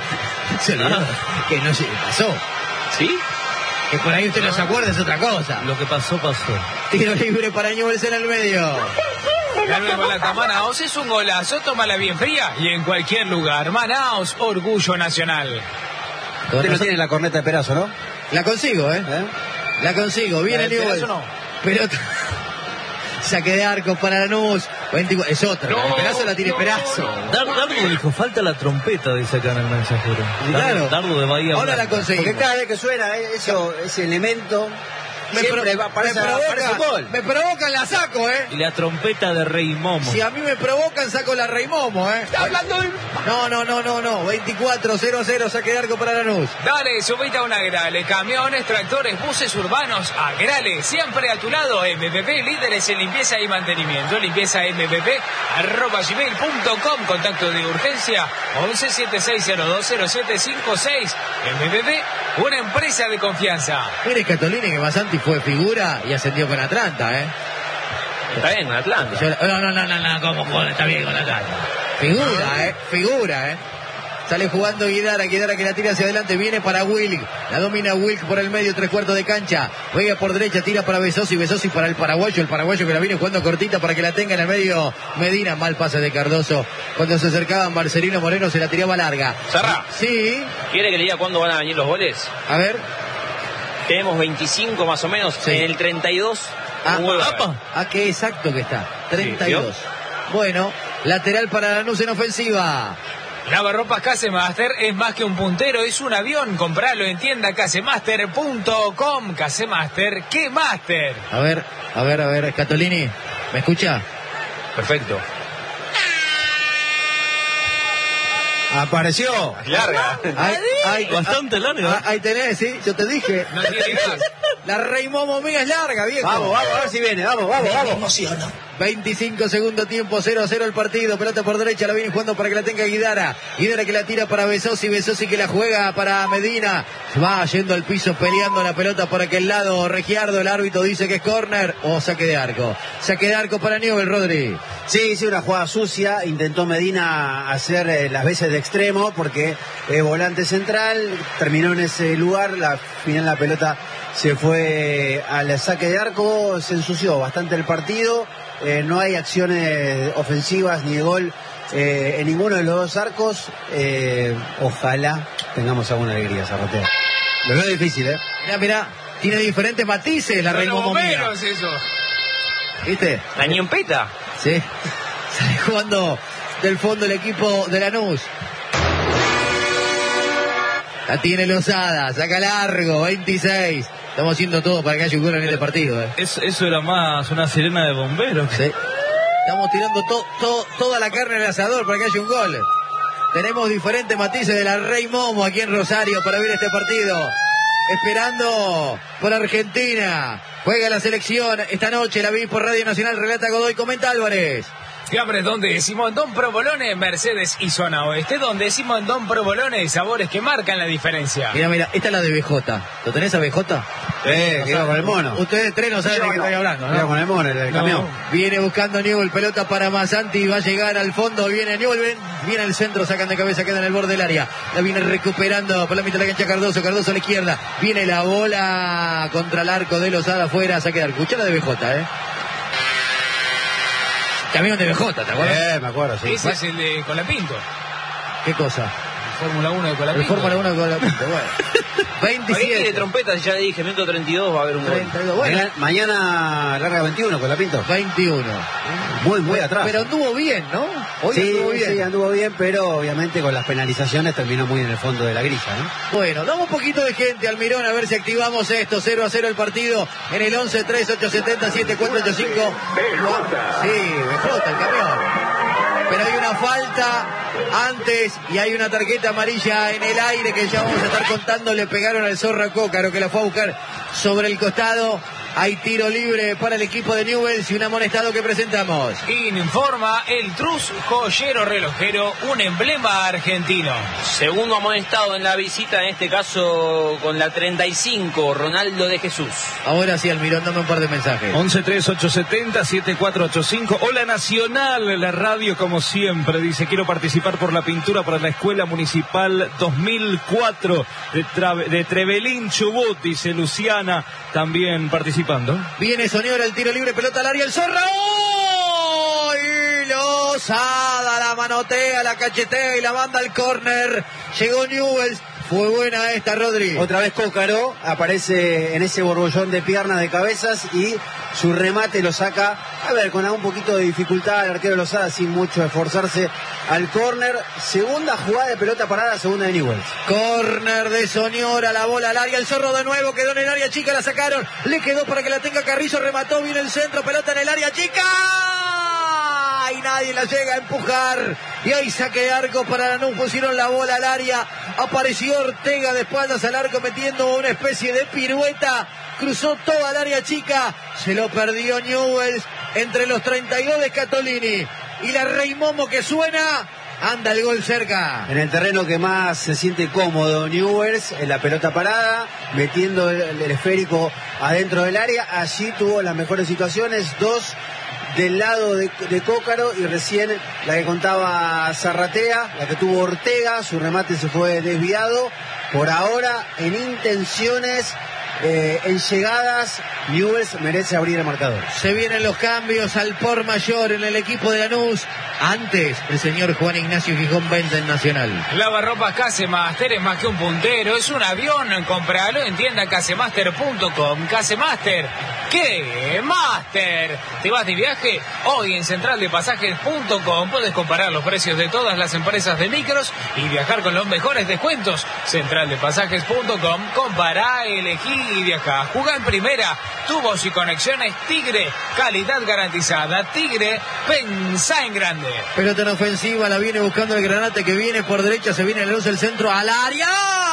[SPEAKER 1] Se olvidó. Que no se pasó.
[SPEAKER 5] ¿Sí?
[SPEAKER 1] Que por ahí usted no se acuerda, es otra cosa.
[SPEAKER 3] Lo que pasó, pasó.
[SPEAKER 1] Tiro libre para Newell's en el medio.
[SPEAKER 6] La nueva lata Manaos es un golazo, tómala bien fría y en cualquier lugar. Manaos, orgullo nacional.
[SPEAKER 4] Usted no tiene la corneta de Perazo, ¿no?
[SPEAKER 1] La consigo, ¿eh?
[SPEAKER 4] ¿Eh?
[SPEAKER 1] La consigo. Viene Newell's.
[SPEAKER 6] No.
[SPEAKER 1] Pelota. Saque de arco para Lanús. veinticuatro. Es otra. No, la Perazo la tiene no, Perazo.
[SPEAKER 3] Dardo, Dardo dijo, falta la trompeta, dice acá en el mensajero.
[SPEAKER 1] Claro.
[SPEAKER 3] Dardo de Bahía.
[SPEAKER 1] Ahora Blanca. La conseguimos.
[SPEAKER 4] Porque cada vez que suena eso, ese elemento...
[SPEAKER 1] Me,
[SPEAKER 4] Siempre
[SPEAKER 1] pro,
[SPEAKER 4] va, parece,
[SPEAKER 1] me, provoca,
[SPEAKER 4] parece gol.
[SPEAKER 1] me provocan, la saco, ¿eh?
[SPEAKER 3] Y la trompeta de Rey Momo.
[SPEAKER 1] Si a mí me provocan, saco la Rey Momo, ¿eh?
[SPEAKER 6] ¿Está hablando de...
[SPEAKER 1] No, no, no, no, no. veinticuatro cero cero, saque de arco para Lanús.
[SPEAKER 6] Dale, subite a un Agrale. Camiones, tractores, buses urbanos, Agrale. Siempre a tu lado, M V P, líderes en limpieza y mantenimiento. Limpieza M V P, arroba gmail punto com. Contacto de urgencia, once setenta y seis cero dos cero siete cinco seis. M V P, una empresa de confianza.
[SPEAKER 1] Mire, Catolini, que Masanti fue figura y ascendió con Atlanta, ¿eh?
[SPEAKER 5] Está bien con Atlanta.
[SPEAKER 1] Yo, no, no, no, no, no, ¿cómo joder? Está bien con Atlanta. Figura, ¿eh? Figura, ¿eh? Sale jugando Guidara, Guidara que la tira hacia adelante, viene para Wilk, la domina Wilk por el medio, tres cuartos de cancha, juega por derecha, tira para Besosi, Besosi para el paraguayo, el paraguayo que la viene jugando cortita para que la tenga en el medio Medina, mal pase de Cardoso, cuando se acercaban Marcelino Moreno se la tiraba larga.
[SPEAKER 5] Serra.
[SPEAKER 1] Sí.
[SPEAKER 5] ¿Quiere que le diga cuándo van a venir los goles?
[SPEAKER 1] A ver.
[SPEAKER 5] Tenemos veinticinco más o menos, sí. En el treinta y dos.
[SPEAKER 1] Ah, ah, ah, qué exacto que está, treinta y dos. Sí, bueno, lateral para Lanús en ofensiva.
[SPEAKER 6] Lavarropas Casemaster es más que un puntero, es un avión. Compralo en tienda casemaster punto com. Casemaster, ¿qué master?
[SPEAKER 1] A ver, a ver, a ver, Catolini, ¿me escucha?
[SPEAKER 5] Perfecto.
[SPEAKER 4] Apareció.
[SPEAKER 5] Larga.
[SPEAKER 1] Ay, ay,
[SPEAKER 3] Bastante larga.
[SPEAKER 1] Ahí tenés, sí, yo te dije.
[SPEAKER 6] No tiene gas.
[SPEAKER 1] La Rey Momo mía es larga, viejo.
[SPEAKER 4] Vamos, vamos, a ver si viene, vamos, vamos, vamos.
[SPEAKER 1] Me emociona. veinticinco segundo tiempo, cero a cero el partido. Pelota por derecha, la viene jugando para que la tenga Guidara. Guidara que la tira para Besosi, Besosi que la juega para Medina. Va yendo al piso, peleando la pelota por aquel lado. Regiardo, el árbitro dice que es córner o saque de arco. Saque de arco para Newell's, Rodri.
[SPEAKER 4] Sí, sí, una jugada sucia. Intentó Medina hacer eh, las veces de extremo porque eh, volante central. Terminó en ese lugar. La final la pelota se fue al saque de arco. Se ensució bastante el partido. Eh, no hay acciones ofensivas ni de gol eh, en ninguno de los dos arcos. Eh, ojalá tengamos alguna alegría, Zarratea. Lo veo difícil, ¿eh?
[SPEAKER 1] Mirá, mirá, tiene diferentes matices la Rey Momo mía.
[SPEAKER 6] Eso.
[SPEAKER 1] ¿Viste?
[SPEAKER 5] La ñompeta.
[SPEAKER 1] Sí. Sale jugando del fondo el equipo de Lanús. La tiene Lozada, saca largo, veintiséis. Estamos haciendo todo para que haya un gol en este partido. ¿eh?
[SPEAKER 3] Es, eso era más una sirena de bomberos.
[SPEAKER 1] Sí. Estamos tirando to, to, toda la carne en el asador para que haya un gol. Tenemos diferentes matices de la Rey Momo aquí en Rosario para ver este partido. Esperando por Argentina. Juega la selección esta noche, la vi por Radio Nacional, relata Godoy, comenta Álvarez.
[SPEAKER 6] Fiambres donde Simondón Provolone, Mercedes y Zona Oeste, donde Simondón Provolone, sabores que marcan la diferencia.
[SPEAKER 1] Mira, mira, esta es la de B J. ¿Lo tenés a B J?
[SPEAKER 4] Eh, no que iba con el mono.
[SPEAKER 1] Ustedes tres no saben de qué estoy hablando, ¿no?
[SPEAKER 4] Iba con el mono, el, el
[SPEAKER 1] no.
[SPEAKER 4] camión.
[SPEAKER 1] Viene buscando Newell, pelota para Masanti, va a llegar al fondo, viene Newell, viene al centro, sacan de cabeza, queda en el borde del área. La viene recuperando por la mitad de la cancha Cardoso, Cardoso a la izquierda. Viene la bola contra el arco de Lozada afuera, saque de arco. Escuchá la de B J, ¿eh? Camión de B J, ¿te acuerdas?
[SPEAKER 4] Eh, me acuerdo, sí.
[SPEAKER 6] Ese es el de Colapinto.
[SPEAKER 1] ¿Qué cosa?
[SPEAKER 6] El Fórmula uno de Colapinto.
[SPEAKER 1] El Fórmula uno de Colapinto, bueno. veintisiete.
[SPEAKER 5] Tiene trompetas, ya dije, minuto treinta y dos va a haber un
[SPEAKER 1] treinta y dos,
[SPEAKER 5] gol.
[SPEAKER 1] bueno.
[SPEAKER 4] Mañana, mañana larga veintiuno, Colapinto.
[SPEAKER 1] veintiuno.
[SPEAKER 4] Muy, muy atrás.
[SPEAKER 1] Pero anduvo bien, ¿no? Hoy
[SPEAKER 4] sí,
[SPEAKER 1] anduvo bien.
[SPEAKER 4] Sí, anduvo bien, pero obviamente con las penalizaciones terminó muy en el fondo de la grilla, ¿no?
[SPEAKER 1] Bueno, damos un poquito de gente al Mirón a ver si activamos esto. cero a cero el partido en el once tres ocho siete cero siete cuatro ocho cinco. Sí, me explota el camión. Pero hay una falta antes y hay una tarjeta amarilla en el aire que ya vamos a estar contando. Le pegaron al Zorra Cócaro que la fue a buscar sobre el costado. Hay tiro libre para el equipo de Newell's y un amonestado que presentamos.
[SPEAKER 6] Informa el Trus Joyero Relojero, un emblema argentino.
[SPEAKER 5] Segundo amonestado en la visita, en este caso con la treinta y cinco, Ronaldo de Jesús.
[SPEAKER 1] Ahora sí, Almirón, dame un par de mensajes.
[SPEAKER 3] once tres ocho siete cero siete cuatro ocho cinco. Hola Nacional, la radio como siempre. Dice, quiero participar por la pintura para la Escuela Municipal dos mil cuatro de, Tra- de Trevelín, Chubut. Dice Luciana, también participando.
[SPEAKER 1] Viene Soñora, el tiro libre, pelota al área, el Zorra. ¡Oh! Y Lozada la manotea, la cachetea y la manda al córner. Llegó Newell's. Fue buena esta, Rodri.
[SPEAKER 4] Otra vez Cócaro aparece en ese borbollón de piernas, de cabezas, y su remate lo saca, a ver, con un poquito de dificultad el arquero Lozada, sin mucho esforzarse, al córner. Segunda jugada de pelota parada, segunda de Newell's.
[SPEAKER 1] Córner de Soñora, la bola al área, el Zorro de nuevo, quedó en el área chica, la sacaron, le quedó para que la tenga Carrizo, remató, viene el centro, pelota en el área chica. Y nadie la llega a empujar. Y ahí saque de arco para Lanús. Pusieron la bola al área. Apareció Ortega de espaldas al arco metiendo una especie de pirueta. Cruzó toda el área chica. Se lo perdió Newell's entre los treinta y dos de Scatolini. Y la Rey Momo que suena. Anda el gol cerca.
[SPEAKER 4] En el terreno que más se siente cómodo Newell's, en la pelota parada, metiendo el, el esférico adentro del área. Allí tuvo las mejores situaciones. Dos del lado de, de Cócaro, y recién la que contaba Zarratea, la que tuvo Ortega, su remate se fue desviado. Por ahora, en intenciones, eh, en llegadas, Newell's merece abrir el marcador.
[SPEAKER 1] Se vienen los cambios al por mayor en el equipo de Lanús. Antes, el señor Juan Ignacio Gijón vende en Nacional.
[SPEAKER 6] Lavarropas Casemaster es más que un puntero, es un avión. Compralo en tienda casemaster punto com. Casemaster, ¿qué? ¡Master! ¿Te vas de viaje? Hoy en central de pasajes punto com puedes comparar los precios de todas las empresas de micros y viajar con los mejores descuentos. central de pasajes punto com, compará, elegí y viajá. Jugá en primera, tubos y conexiones Tigre, calidad garantizada. Tigre, pensá en grande.
[SPEAKER 1] Pelota en ofensiva, la viene buscando el Granate, que viene por derecha, se viene la luz, el centro al área.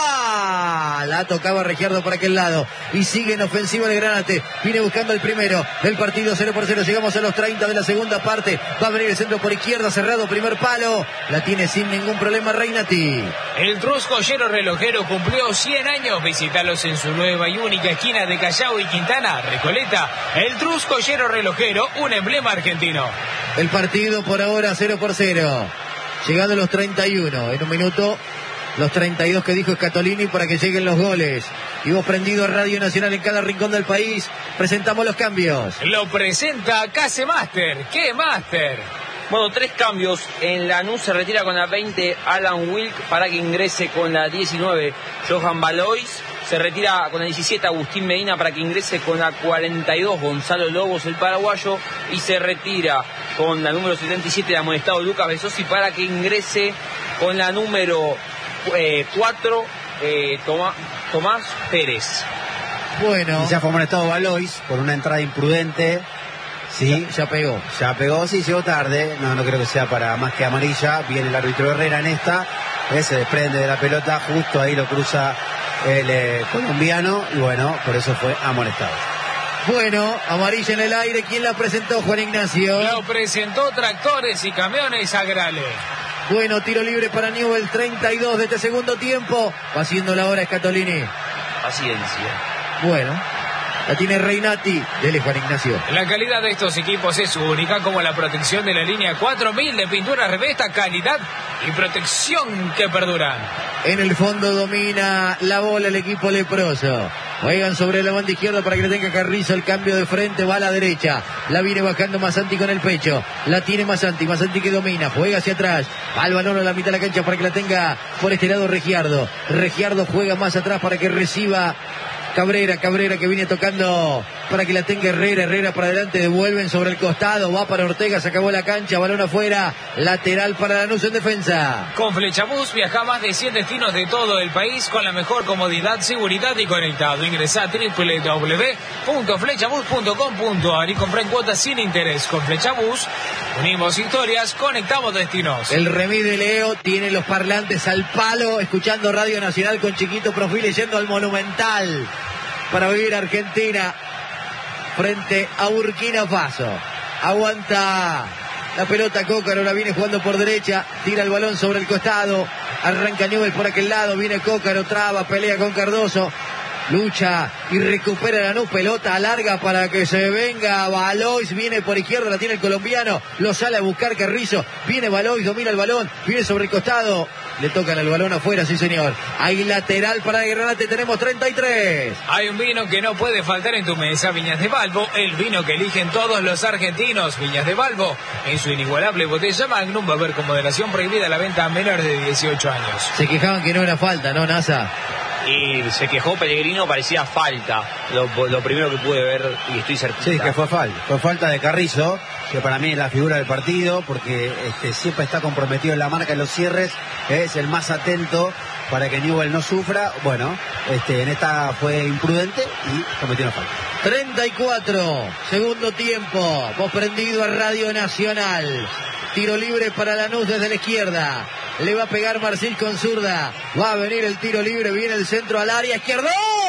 [SPEAKER 1] La tocaba Regiardo por aquel lado y sigue en ofensiva el Granate. Viene buscando el primero del partido, cero por cero. Llegamos a los treinta de la segunda parte. Va a venir el centro por izquierda, cerrado, primer palo. La tiene sin ningún problema Reinati.
[SPEAKER 6] El Trus Joyero Relojero cumplió cien años. Visítalos en su nueva y única esquina de Callao y Quintana, Recoleta. El Trus Joyero Relojero, un emblema argentino.
[SPEAKER 1] El partido por ahora cero por cero. Llegando a los treinta y uno. En un minuto, los treinta y dos que dijo Scatolini para que lleguen los goles. Y vos prendido Radio Nacional en cada rincón del país. Presentamos los cambios.
[SPEAKER 6] Lo presenta Casemaster. ¿Qué Master?
[SPEAKER 5] Bueno, tres cambios. En Lanús se retira con la veinte Alan Wilk para que ingrese con la diecinueve Johan Valois. Se retira con la diecisiete Agustín Medina para que ingrese con la cuarenta y dos Gonzalo Lobos, el paraguayo. Y se retira con la número setenta y siete el amonestado Lucas Besosi para que ingrese con la número eh, cuatro eh, Tomás, Tomás Pérez.
[SPEAKER 1] Bueno.
[SPEAKER 4] Y ya fue amonestado Valois por una entrada imprudente. Sí,
[SPEAKER 1] ya, ya pegó.
[SPEAKER 4] Ya pegó, sí, llegó tarde. No, no creo que sea para más que amarilla. Viene el árbitro Herrera en esta. Eh, se desprende de la pelota, justo ahí lo cruza el eh, colombiano. Y bueno, por eso fue amonestado.
[SPEAKER 1] Bueno, amarilla en el aire. ¿Quién la presentó, Juan Ignacio?
[SPEAKER 6] Lo presentó Tractores y Camiones Agrale.
[SPEAKER 1] Bueno, tiro libre para Newell, treinta y dos de este segundo tiempo. Va haciendo la hora Scatolini.
[SPEAKER 5] Paciencia.
[SPEAKER 1] Bueno, la tiene Reinati. Dele, Juan Ignacio.
[SPEAKER 6] La calidad de estos equipos es única, como la protección de la línea cuatro mil de pintura Revesta, calidad y protección que perduran.
[SPEAKER 1] En el fondo domina la bola el equipo leproso. Juegan sobre la banda izquierda para que le tenga Carrizo. El cambio de frente va a la derecha. La viene bajando Masanti con el pecho. La tiene Masanti. Masanti que domina. Juega hacia atrás. Al balón a la mitad de la cancha para que la tenga por este lado Regiardo. Regiardo juega más atrás para que reciba Cabrera. Cabrera que viene tocando para que la tenga Herrera. Herrera para adelante. Devuelven sobre el costado. Va para Ortega. Se acabó la cancha. Balón afuera. Lateral para Lanús en defensa.
[SPEAKER 6] Con Flechabús viaja a más de cien destinos de todo el país con la mejor comodidad, seguridad y conectado. Ingresa a doble u doble u doble u punto flechabús punto com punto a r y compra en cuotas sin interés. Con Flechabús unimos historias, conectamos destinos.
[SPEAKER 1] El remis de Leo tiene los parlantes al palo, escuchando Radio Nacional con Chiquito Profil y yendo al Monumental para vivir Argentina frente a Burkina Faso. Aguanta la pelota Cócaro, la viene jugando por derecha, tira el balón sobre el costado, arranca Newell por aquel lado, viene Cócaro, traba, pelea con Cardoso, lucha y recupera Lanús, pelota larga para que se venga Valois, viene por izquierda, la tiene el colombiano, lo sale a buscar Carrizo, viene Valois, domina el balón, viene sobre el costado, le tocan el balón afuera, sí señor. Hay lateral para el Granate, tenemos treinta y tres.
[SPEAKER 6] Hay un vino que no puede faltar en tu mesa, Viñas de Balbo, el vino que eligen todos los argentinos. Viñas de Balbo, en su inigualable botella Magnum, va a haber con moderación prohibida la venta a menores de dieciocho años.
[SPEAKER 1] Se quejaban que no era falta, ¿no, Nasa?
[SPEAKER 5] Y se quejó Pellegrino, parecía falta, lo, lo primero que pude ver y estoy cerquita.
[SPEAKER 4] Sí, que fue falta, fue falta de Carrizo, que para mí es la figura del partido, porque este, siempre está comprometido en la marca, en los cierres, es el más atento para que Newell no sufra. Bueno, este, en esta fue imprudente y cometió una falta.
[SPEAKER 1] treinta y cuatro, segundo tiempo, vos prendido a Radio Nacional. Tiro libre para Lanús desde la izquierda. Le va a pegar Marcil con zurda. Va a venir el tiro libre. Viene el centro al área. ¡Izquierdo!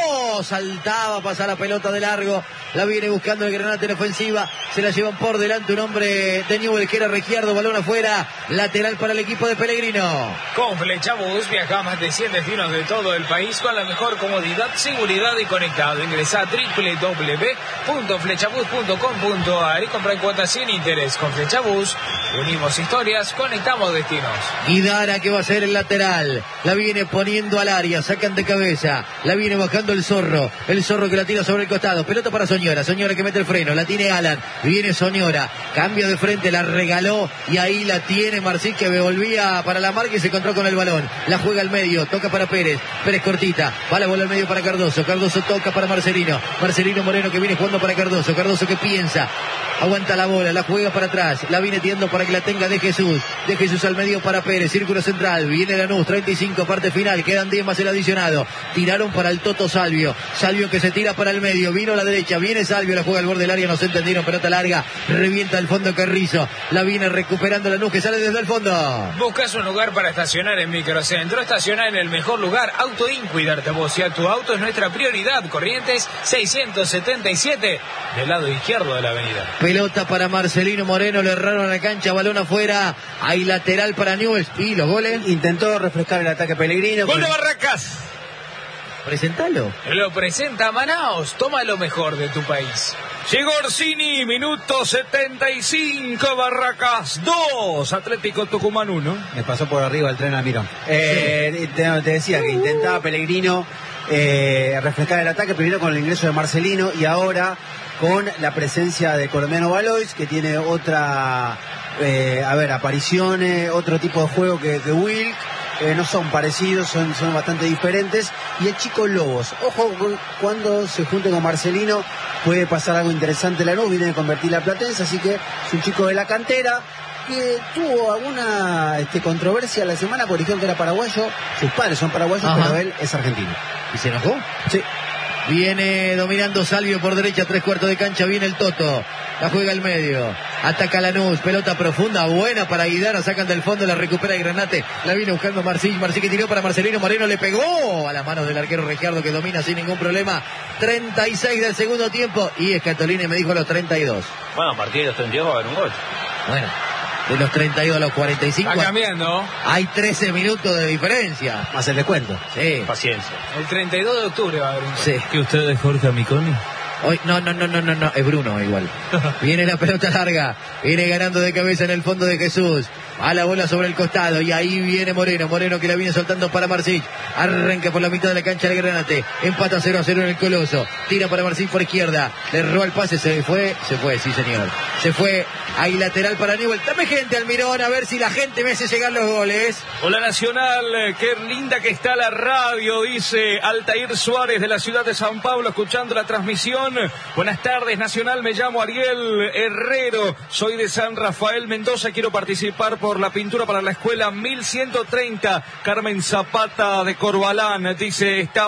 [SPEAKER 1] Saltaba a pasar la pelota de largo. La viene buscando el Granate en ofensiva. Se la llevan por delante un hombre de Newell que era Regiardo. Balón afuera. Lateral para el equipo de Pellegrino.
[SPEAKER 6] Con Flechabús viaja a más de cien destinos de todo el país con la mejor comodidad, seguridad y conectado. Ingresa a doble u doble u doble u punto flechabús punto com punto a r y compra cuotas sin interés. Con Flechabús unimos historias, conectamos destinos.
[SPEAKER 1] Guidara que va a ser el lateral. La viene poniendo al área. Sacan de cabeza. La viene bajando el Zorro. El Zorro que la tira sobre el costado. Pelota para Soñora. Soñora que mete el freno. La tiene Alan. Viene Soñora. Cambio de frente. La regaló. Y ahí la tiene Marcil que volvía para la marca y se encontró con el balón. La juega al medio. Toca para Pérez. Pérez cortita. Va la bola al medio para Cardoso. Cardoso toca para Marcelino. Marcelino Moreno que viene jugando para Cardoso. Cardoso que piensa. Aguanta la bola. La juega para atrás. La viene tirando para que la tenga de Jesús. De Jesús al medio para Pérez. Círculo central. Viene Lanús. treinta y cinco. Parte final. Quedan diez más el adicionado. Tiraron para el Toto Salvio. Salvio que se tira para el medio. Vino a la derecha. Viene Salvio. La juega al borde del área. No se entendieron. Pelota larga. Revienta el fondo Carrizo. La viene recuperando Lanús que sale desde el fondo.
[SPEAKER 6] Buscas un lugar para estacionar en Microcentro. Estacionar en el mejor lugar. Autoin. Cuidarte vos y a tu auto es nuestra prioridad. Corrientes seiscientos setenta y siete. Del lado izquierdo de la avenida.
[SPEAKER 1] Pelota para Marcelino Moreno. Le erraron a la cancha. Balón afuera. Hay lateral para Newell's. Y los goles.
[SPEAKER 4] Intentó refrescar el ataque Pellegrino.
[SPEAKER 3] ¡Gol de Barracas!
[SPEAKER 1] Presentalo.
[SPEAKER 6] Lo presenta Manaos. Toma lo mejor de tu país.
[SPEAKER 3] Llegó Orsini, minuto setenta y cinco, Barracas dos, Atlético Tucumán uno.
[SPEAKER 4] Me pasó por arriba el tren Almirón. Eh, te, te decía que intentaba Pellegrino eh, refrescar el ataque, primero con el ingreso de Marcelino y ahora con la presencia de colombiano Valois, que tiene otra, eh, a ver, apariciones, otro tipo de juego que, que Wilk. Eh, no son parecidos, son, son bastante diferentes. Y el chico Lobos, ojo cuando se junte con Marcelino, puede pasar algo interesante. Lanús viene de convertir la Platense, así que es un chico de la cantera que tuvo alguna este, controversia la semana, por ejemplo, que era paraguayo. Sus padres son paraguayos, ajá, pero él es argentino.
[SPEAKER 1] ¿Y se enojó?
[SPEAKER 4] Sí.
[SPEAKER 1] Viene dominando Salvio por derecha, tres cuartos de cancha, viene el Toto. La juega al medio. Ataca Lanús, pelota profunda, buena para Guidara, sacan del fondo, la recupera el Granate. La viene buscando Marcil, Marcil que tiró para Marcelino Moreno, le pegó a las manos del arquero Regiardo que domina sin ningún problema. treinta y seis del segundo tiempo y Escatolini me dijo a los treinta y dos.
[SPEAKER 5] Bueno, a partir de los treinta y dos va a haber un gol.
[SPEAKER 1] Bueno, de los treinta y dos a los cuarenta y cinco.
[SPEAKER 6] Está cambiando.
[SPEAKER 1] Hay trece minutos de diferencia.
[SPEAKER 4] Más el descuento.
[SPEAKER 1] Sí.
[SPEAKER 5] Paciencia.
[SPEAKER 6] El treinta y dos de octubre va a haber un gol.
[SPEAKER 1] Sí.
[SPEAKER 3] ¿Que usted es Jorge Amiconi?
[SPEAKER 1] Hoy, no, no, no, no, no, no, es Bruno igual. Viene la pelota larga, viene ganando de cabeza en el fondo de Jesús. A la bola sobre el costado y ahí viene Moreno, Moreno que la viene soltando para Marcil. Arranca por la mitad de la cancha del Granate. Empata cero a cero en el Coloso. Tira para Marcil por izquierda. Le roba el pase, se fue, se fue, sí señor. Se fue, ahí lateral para Newell. Dame gente Almirón, a ver si la gente me hace llegar los goles.
[SPEAKER 3] Hola Nacional, qué linda que está la radio, dice Altair Suárez de la ciudad de San Pablo, escuchando la transmisión. Buenas tardes Nacional, me llamo Ariel Herrero, soy de San Rafael Mendoza, quiero participar por la pintura para la escuela mil ciento treinta, Carmen Zapata de Corbalán, dice, está